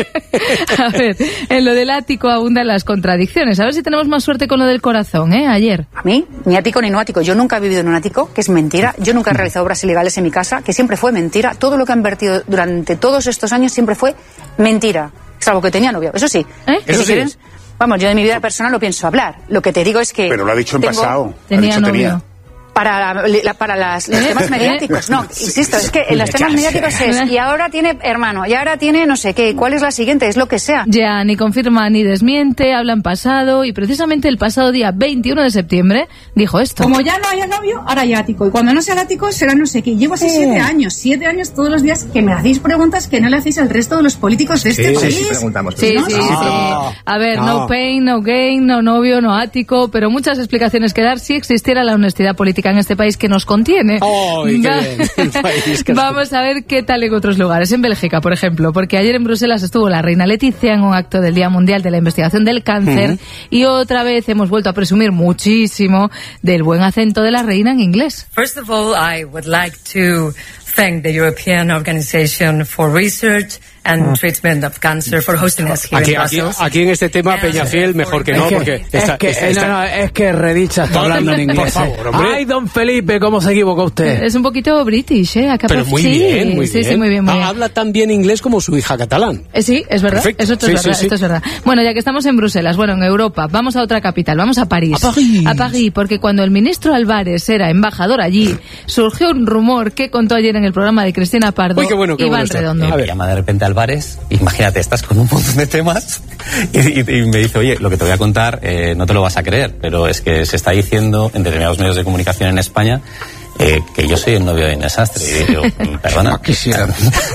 A ver, en lo del ático abundan las contradicciones. A ver si tenemos más suerte con lo del corazón, ¿eh? Ayer. A mí, ni ático ni no ático. Yo nunca he vivido en un ático, que es mentira. Yo nunca he realizado obras ilegales en mi casa, que siempre fue mentira. Todo lo que han vertido durante todos estos años siempre fue mentira. Salvo que tenía novio. Eso sí. ¿Eh? Que Eso si sí. Quieres, vamos, yo de mi vida personal no pienso hablar. Lo que te digo es que... Pero lo ha dicho en tengo, pasado. Tenía ha dicho novio. tenía. Para, la, la, para las, los temas mediáticos, no, insisto, es que en los temas mediáticos es, y ahora tiene hermano, y ahora tiene no sé qué, ¿cuál es la siguiente? Es lo que sea. Ya, ni confirma ni desmiente, hablan pasado, y precisamente el pasado día veintiuno de septiembre dijo esto. Como ya no haya novio, ahora hay ático, y cuando no sea ático será no sé qué. Llevo así siete años, siete años todos los días que me hacéis preguntas que no le hacéis al resto de los políticos de este sí, país. Sí, sí, preguntamos. Sí, ¿no? sí, no. sí. A ver, no. no pain, no gain, no novio, no ático, pero muchas explicaciones que dar si existiera la honestidad política en este país que nos contiene. Oh, qué Va- bien. El país que Vamos a ver qué tal en otros lugares. En Bélgica, por ejemplo, porque ayer en Bruselas estuvo la reina Leticia en un acto del Día Mundial de la Investigación del Cáncer uh-huh. y otra vez hemos vuelto a presumir muchísimo del buen acento de la reina en inglés. First of all, I would like to thank the European Organization for Research and Treatment of Cancer for hosting us here Aquí, in aquí, Brussels. aquí en este tema Peñafiel mejor que no, es que, porque es está, que, está, está, no, no, es que Redicha está no, hablando en inglés. Por favor, hombre. Ay, don Felipe, ¿cómo se equivocó usted? Es un poquito british, ¿eh? Acá Pero muy sí, bien, muy sí, bien. Sí, muy bien, muy bien. Ah, habla tan bien inglés como su hija catalán. Eh, sí, es verdad. Perfecto. Eso esto sí, es verdad, sí, sí. esto es verdad. Bueno, ya que estamos en Bruselas, bueno, en Europa, vamos a otra capital, vamos a París. A París. A París, porque cuando el ministro Álvarez era embajador allí, surgió un rumor que contó ayer en el programa de Cristina Pardo. Uy, qué bueno, qué Iván bueno Redondo. Me llama de repente Álvarez, imagínate, estás con un montón de temas y, y, y me dice, oye, lo que te voy a contar eh, no te lo vas a creer, pero es que se está diciendo en determinados medios de comunicación en España eh, que yo soy el novio de Inés Astre. Y digo, perdona. Quisiera.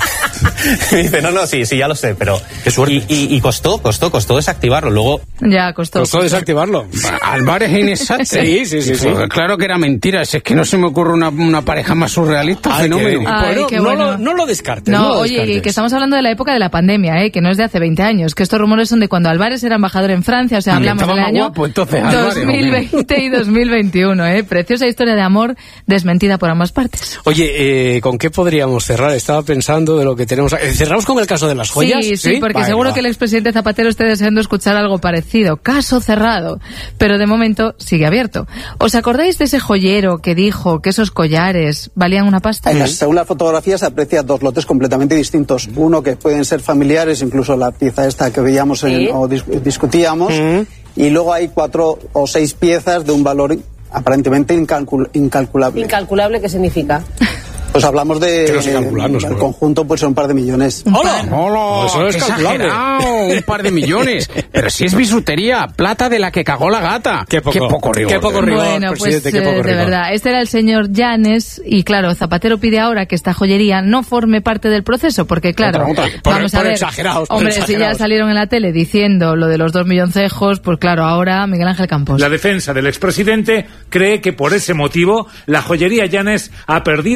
Me dice, no, no, sí, sí, ya lo sé, pero... Qué suerte. Y, y, y costó, costó, costó desactivarlo. Luego... Ya, costó. Costó desactivarlo. Álvarez e Inés Astre. Sí, sí, sí, sí. Claro que era mentira. Es que no se me ocurre una, una pareja más surrealista. Ay, fenómeno. qué- Ay, bueno, qué no, bueno. lo, no lo descartes. No, no lo oye, descartes. que estamos hablando de la época de la pandemia, ¿eh? Que no es de hace veinte años, que estos rumores son de cuando Álvarez era embajador en Francia, o sea, Y hablamos estaba del más año guapo, entonces, Álvarez, dos mil veinte y dos mil veintiuno, ¿eh? Preciosa historia de amor desmentida por ambas partes. Oye, eh, ¿con qué podríamos cerrar? Estaba pensando de lo que tenemos... Eh, ¿Cerramos con el caso de las joyas? Sí, sí, porque Vale, seguro va. que el expresidente Zapatero esté deseando escuchar algo parecido. Caso cerrado. Pero de momento sigue abierto. ¿Os acordáis de ese joyero que dijo que esos collares valían una pasta? En las, según las fotografías se aprecia dos lotes completamente distintos. Uno que pueden ser familiares, incluso la pieza esta que veíamos en- Sí. o dis- discutíamos. Y luego hay cuatro o seis piezas de un valor aparentemente incalcul- incalculable. Incalculable, ¿qué significa? Pues hablamos de... Que no sé calcularnos, el pero- conjunto pues son un par de millones. ¡Hola! ¡Hola! Eso no es ¡Qué calculable. exagerado! Un par de millones. Pero si es bisutería, plata de la que cagó la gata. Qué poco, rigor. qué poco rigor, Bueno, pues presidente, qué eh, poco de rigor. verdad, este era el señor Llanes y claro, Zapatero pide ahora que esta joyería no forme parte del proceso porque claro, Otra, otra. Por- vamos por a ver, exagerados, por hombre, si ya exagerados. salieron en la tele diciendo lo de los dos milloncejos, pues claro, ahora Miguel Ángel Campos. La defensa del expresidente cree que por ese motivo la joyería Llanes ha perdido la imparcialidad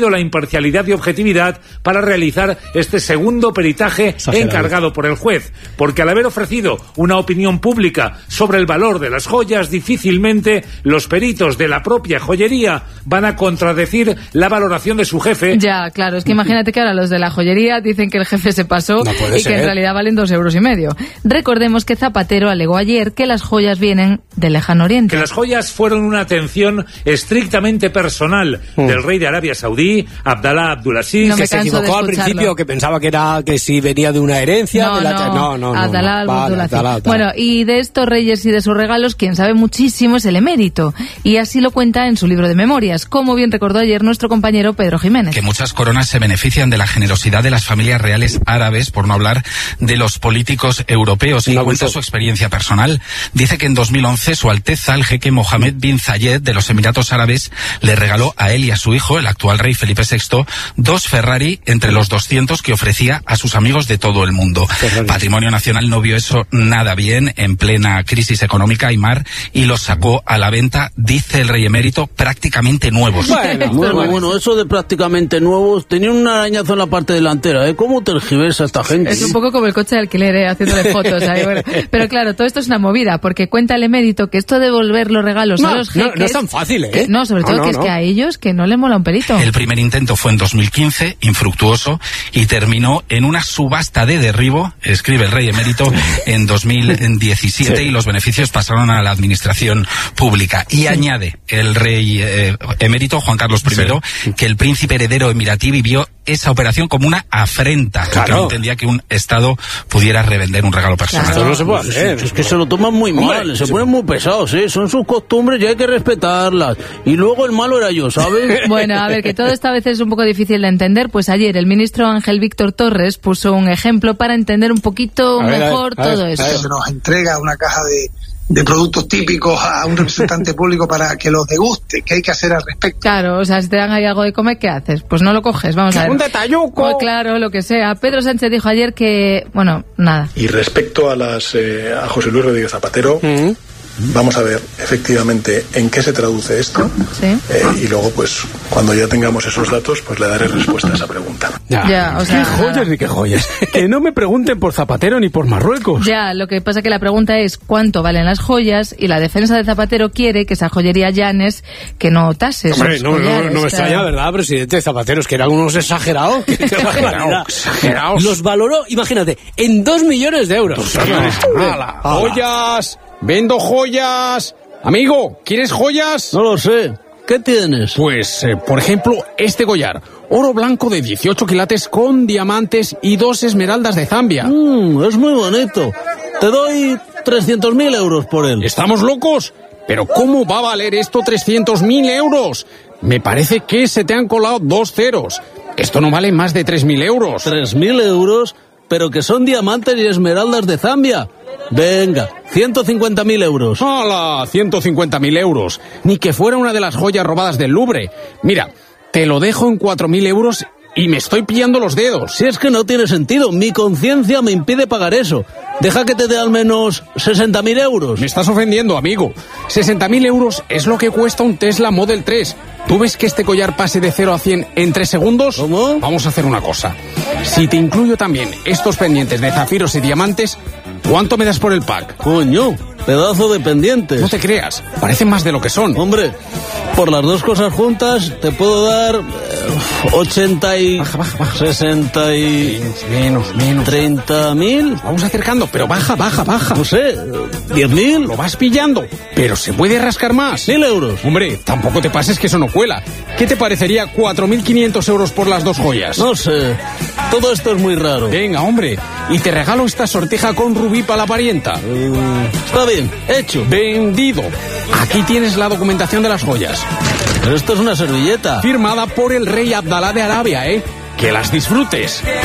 imparcialidad y objetividad para realizar este segundo peritaje Exagerado. encargado por el juez, porque al haber ofrecido una opinión pública sobre el valor de las joyas, difícilmente los peritos de la propia joyería van a contradecir la valoración de su jefe. Ya, claro, es que imagínate que ahora los de la joyería dicen que el jefe se pasó No puede y ser. que en realidad valen dos euros y medio. Recordemos que Zapatero alegó ayer que las joyas vienen del lejano oriente. Que las joyas fueron una atención estrictamente personal mm. del rey de Arabia Saudí, Abdalá Abdulaziz. No que se equivocó al principio, que pensaba que era que si venía de una herencia. No, de la no, que... no, no, no, Abdalá no. Vale, Abdulaziz. Abdalá, Abdalá. Bueno, y de estos reyes y de sus regalos, quien sabe muchísimo es el emérito. Y así lo cuenta en su libro de memorias, como bien recordó ayer nuestro compañero Pedro Jiménez. Que muchas coronas se benefician de la generosidad de las familias reales árabes, por no hablar de los políticos europeos. Y cuenta su experiencia personal. Dice que en dos mil once su Alteza, el jeque Mohammed bin Zayed de los Emiratos Árabes, le regaló a él y a su hijo, el actual rey Felipe sexto, dos Ferrari entre los doscientos que ofrecía a sus amigos de todo el mundo. Ferrari. Patrimonio Nacional no vio eso nada bien en plena crisis económica, Aymar, y los sacó a la venta, dice el rey emérito, prácticamente nuevos. Bueno, bueno, bueno, eso de prácticamente nuevos, tenía un arañazo en la parte delantera, ¿eh? ¿Cómo tergiversa esta gente? Es un poco como el coche de alquiler, ¿eh? Haciéndole fotos ahí, bueno. Pero claro, todo esto es una movida, porque cuenta el emérito que esto de devolver los regalos no, a los jeques... No, no es tan fácil, ¿eh? Que, no, sobre todo no, no, que es no. que a ellos que no les mola un pelito. El primer intento fue en dos mil quince, infructuoso, y terminó en una subasta de derribo, escribe el rey emérito, en dos mil diecisiete, sí. y los beneficios pasaron a la administración pública. Y sí. añade el rey eh, emérito, Juan Carlos primero, sí. que el príncipe heredero emiratí vivió esa operación como una afrenta, claro. porque no entendía que un Estado pudiera revender un regalo personal. Claro. Esto no se puede hacer. Es, es que se lo toman muy mal, Hombre, se sí. ponen muy pesados, ¿eh? Son sus costumbres y hay que respetarlas. Y luego el malo era yo, ¿sabes? Bueno, a ver, que todo esto a veces es un poco difícil de entender, pues ayer el ministro Ángel Víctor Torres puso un ejemplo para entender un poquito a mejor ver, a ver, todo a ver, esto. Se nos entrega una caja de de productos típicos a un representante público para que los deguste. ¿Qué hay que hacer al respecto? Claro, o sea, si te dan ahí algo de comer, ¿qué haces? Pues no lo coges, vamos a ver. ¡Un detalluco! Pues claro, lo que sea. Pedro Sánchez dijo ayer que, bueno, nada. Y respecto a las eh, a José Luis Rodríguez Zapatero, ¿Mm? vamos a ver efectivamente en qué se traduce esto. ¿Sí? Eh, y luego, pues, cuando ya tengamos esos datos, pues le daré respuesta a esa pregunta. Ya, ya o sea, qué joyas nada. ni qué joyas. Que no me pregunten por Zapatero ni por Marruecos. Ya, lo que pasa que la pregunta es cuánto valen las joyas, y la defensa de Zapatero quiere que esa joyería Llanes que no tase. Hombre, no, no, no me extraña, ¿verdad, presidente Zapatero? Es que eran unos exagerados. Exagerados. exagerados. Los valoró, imagínate, en dos millones de euros. ¡Hala! ¡Joyas! ¡Vendo joyas! Amigo, ¿quieres joyas? No lo sé. ¿Qué tienes? Pues, eh, por ejemplo, este collar. Oro blanco de dieciocho quilates con diamantes y dos esmeraldas de Zambia. Mm, es muy bonito. Te doy trescientos mil euros por él. ¿Estamos locos? ¿Pero cómo va a valer esto trescientos mil euros? Me parece que se te han colado dos ceros. Esto no vale más de tres mil euros. ¿Tres mil euros? Pero que son diamantes y esmeraldas de Zambia. Venga, ciento cincuenta mil euros. ¡Hala! ciento cincuenta mil euros. Ni que fuera una de las joyas robadas del Louvre. Mira, te lo dejo en cuatro mil euros y me estoy pillando los dedos. Si es que no tiene sentido, mi conciencia me impide pagar eso. Deja que te dé al menos sesenta mil euros. Me estás ofendiendo, amigo. sesenta mil euros es lo que cuesta un Tesla Model tres. ¿Tú ves que este collar pase de cero a cien en tres segundos? ¿Cómo? Vamos a hacer una cosa. Si te incluyo también estos pendientes de zafiros y diamantes, ¿cuánto me das por el pack? Coño, pedazo de pendientes. No te creas, parecen más de lo que son. Hombre, por las dos cosas juntas te puedo dar eh, ochenta y... Baja, baja, baja. sesenta y... Menos, menos. treinta mil. Vamos acercando, pero baja, baja, baja. No sé, diez mil. Lo vas pillando, pero se puede rascar más. Mil euros. Hombre, tampoco te pases que eso no cuela. ¿Qué te parecería cuatro mil quinientos euros por las dos joyas? No sé, todo esto es muy raro. Venga, hombre, y te regalo esta sortija con rubí para la parienta. Uh, está bien, hecho. Vendido. Aquí tienes la documentación de las joyas. Pero esto es una servilleta. Firmada por el rey Abdalá de Arabia, ¿eh? Que las disfrutes.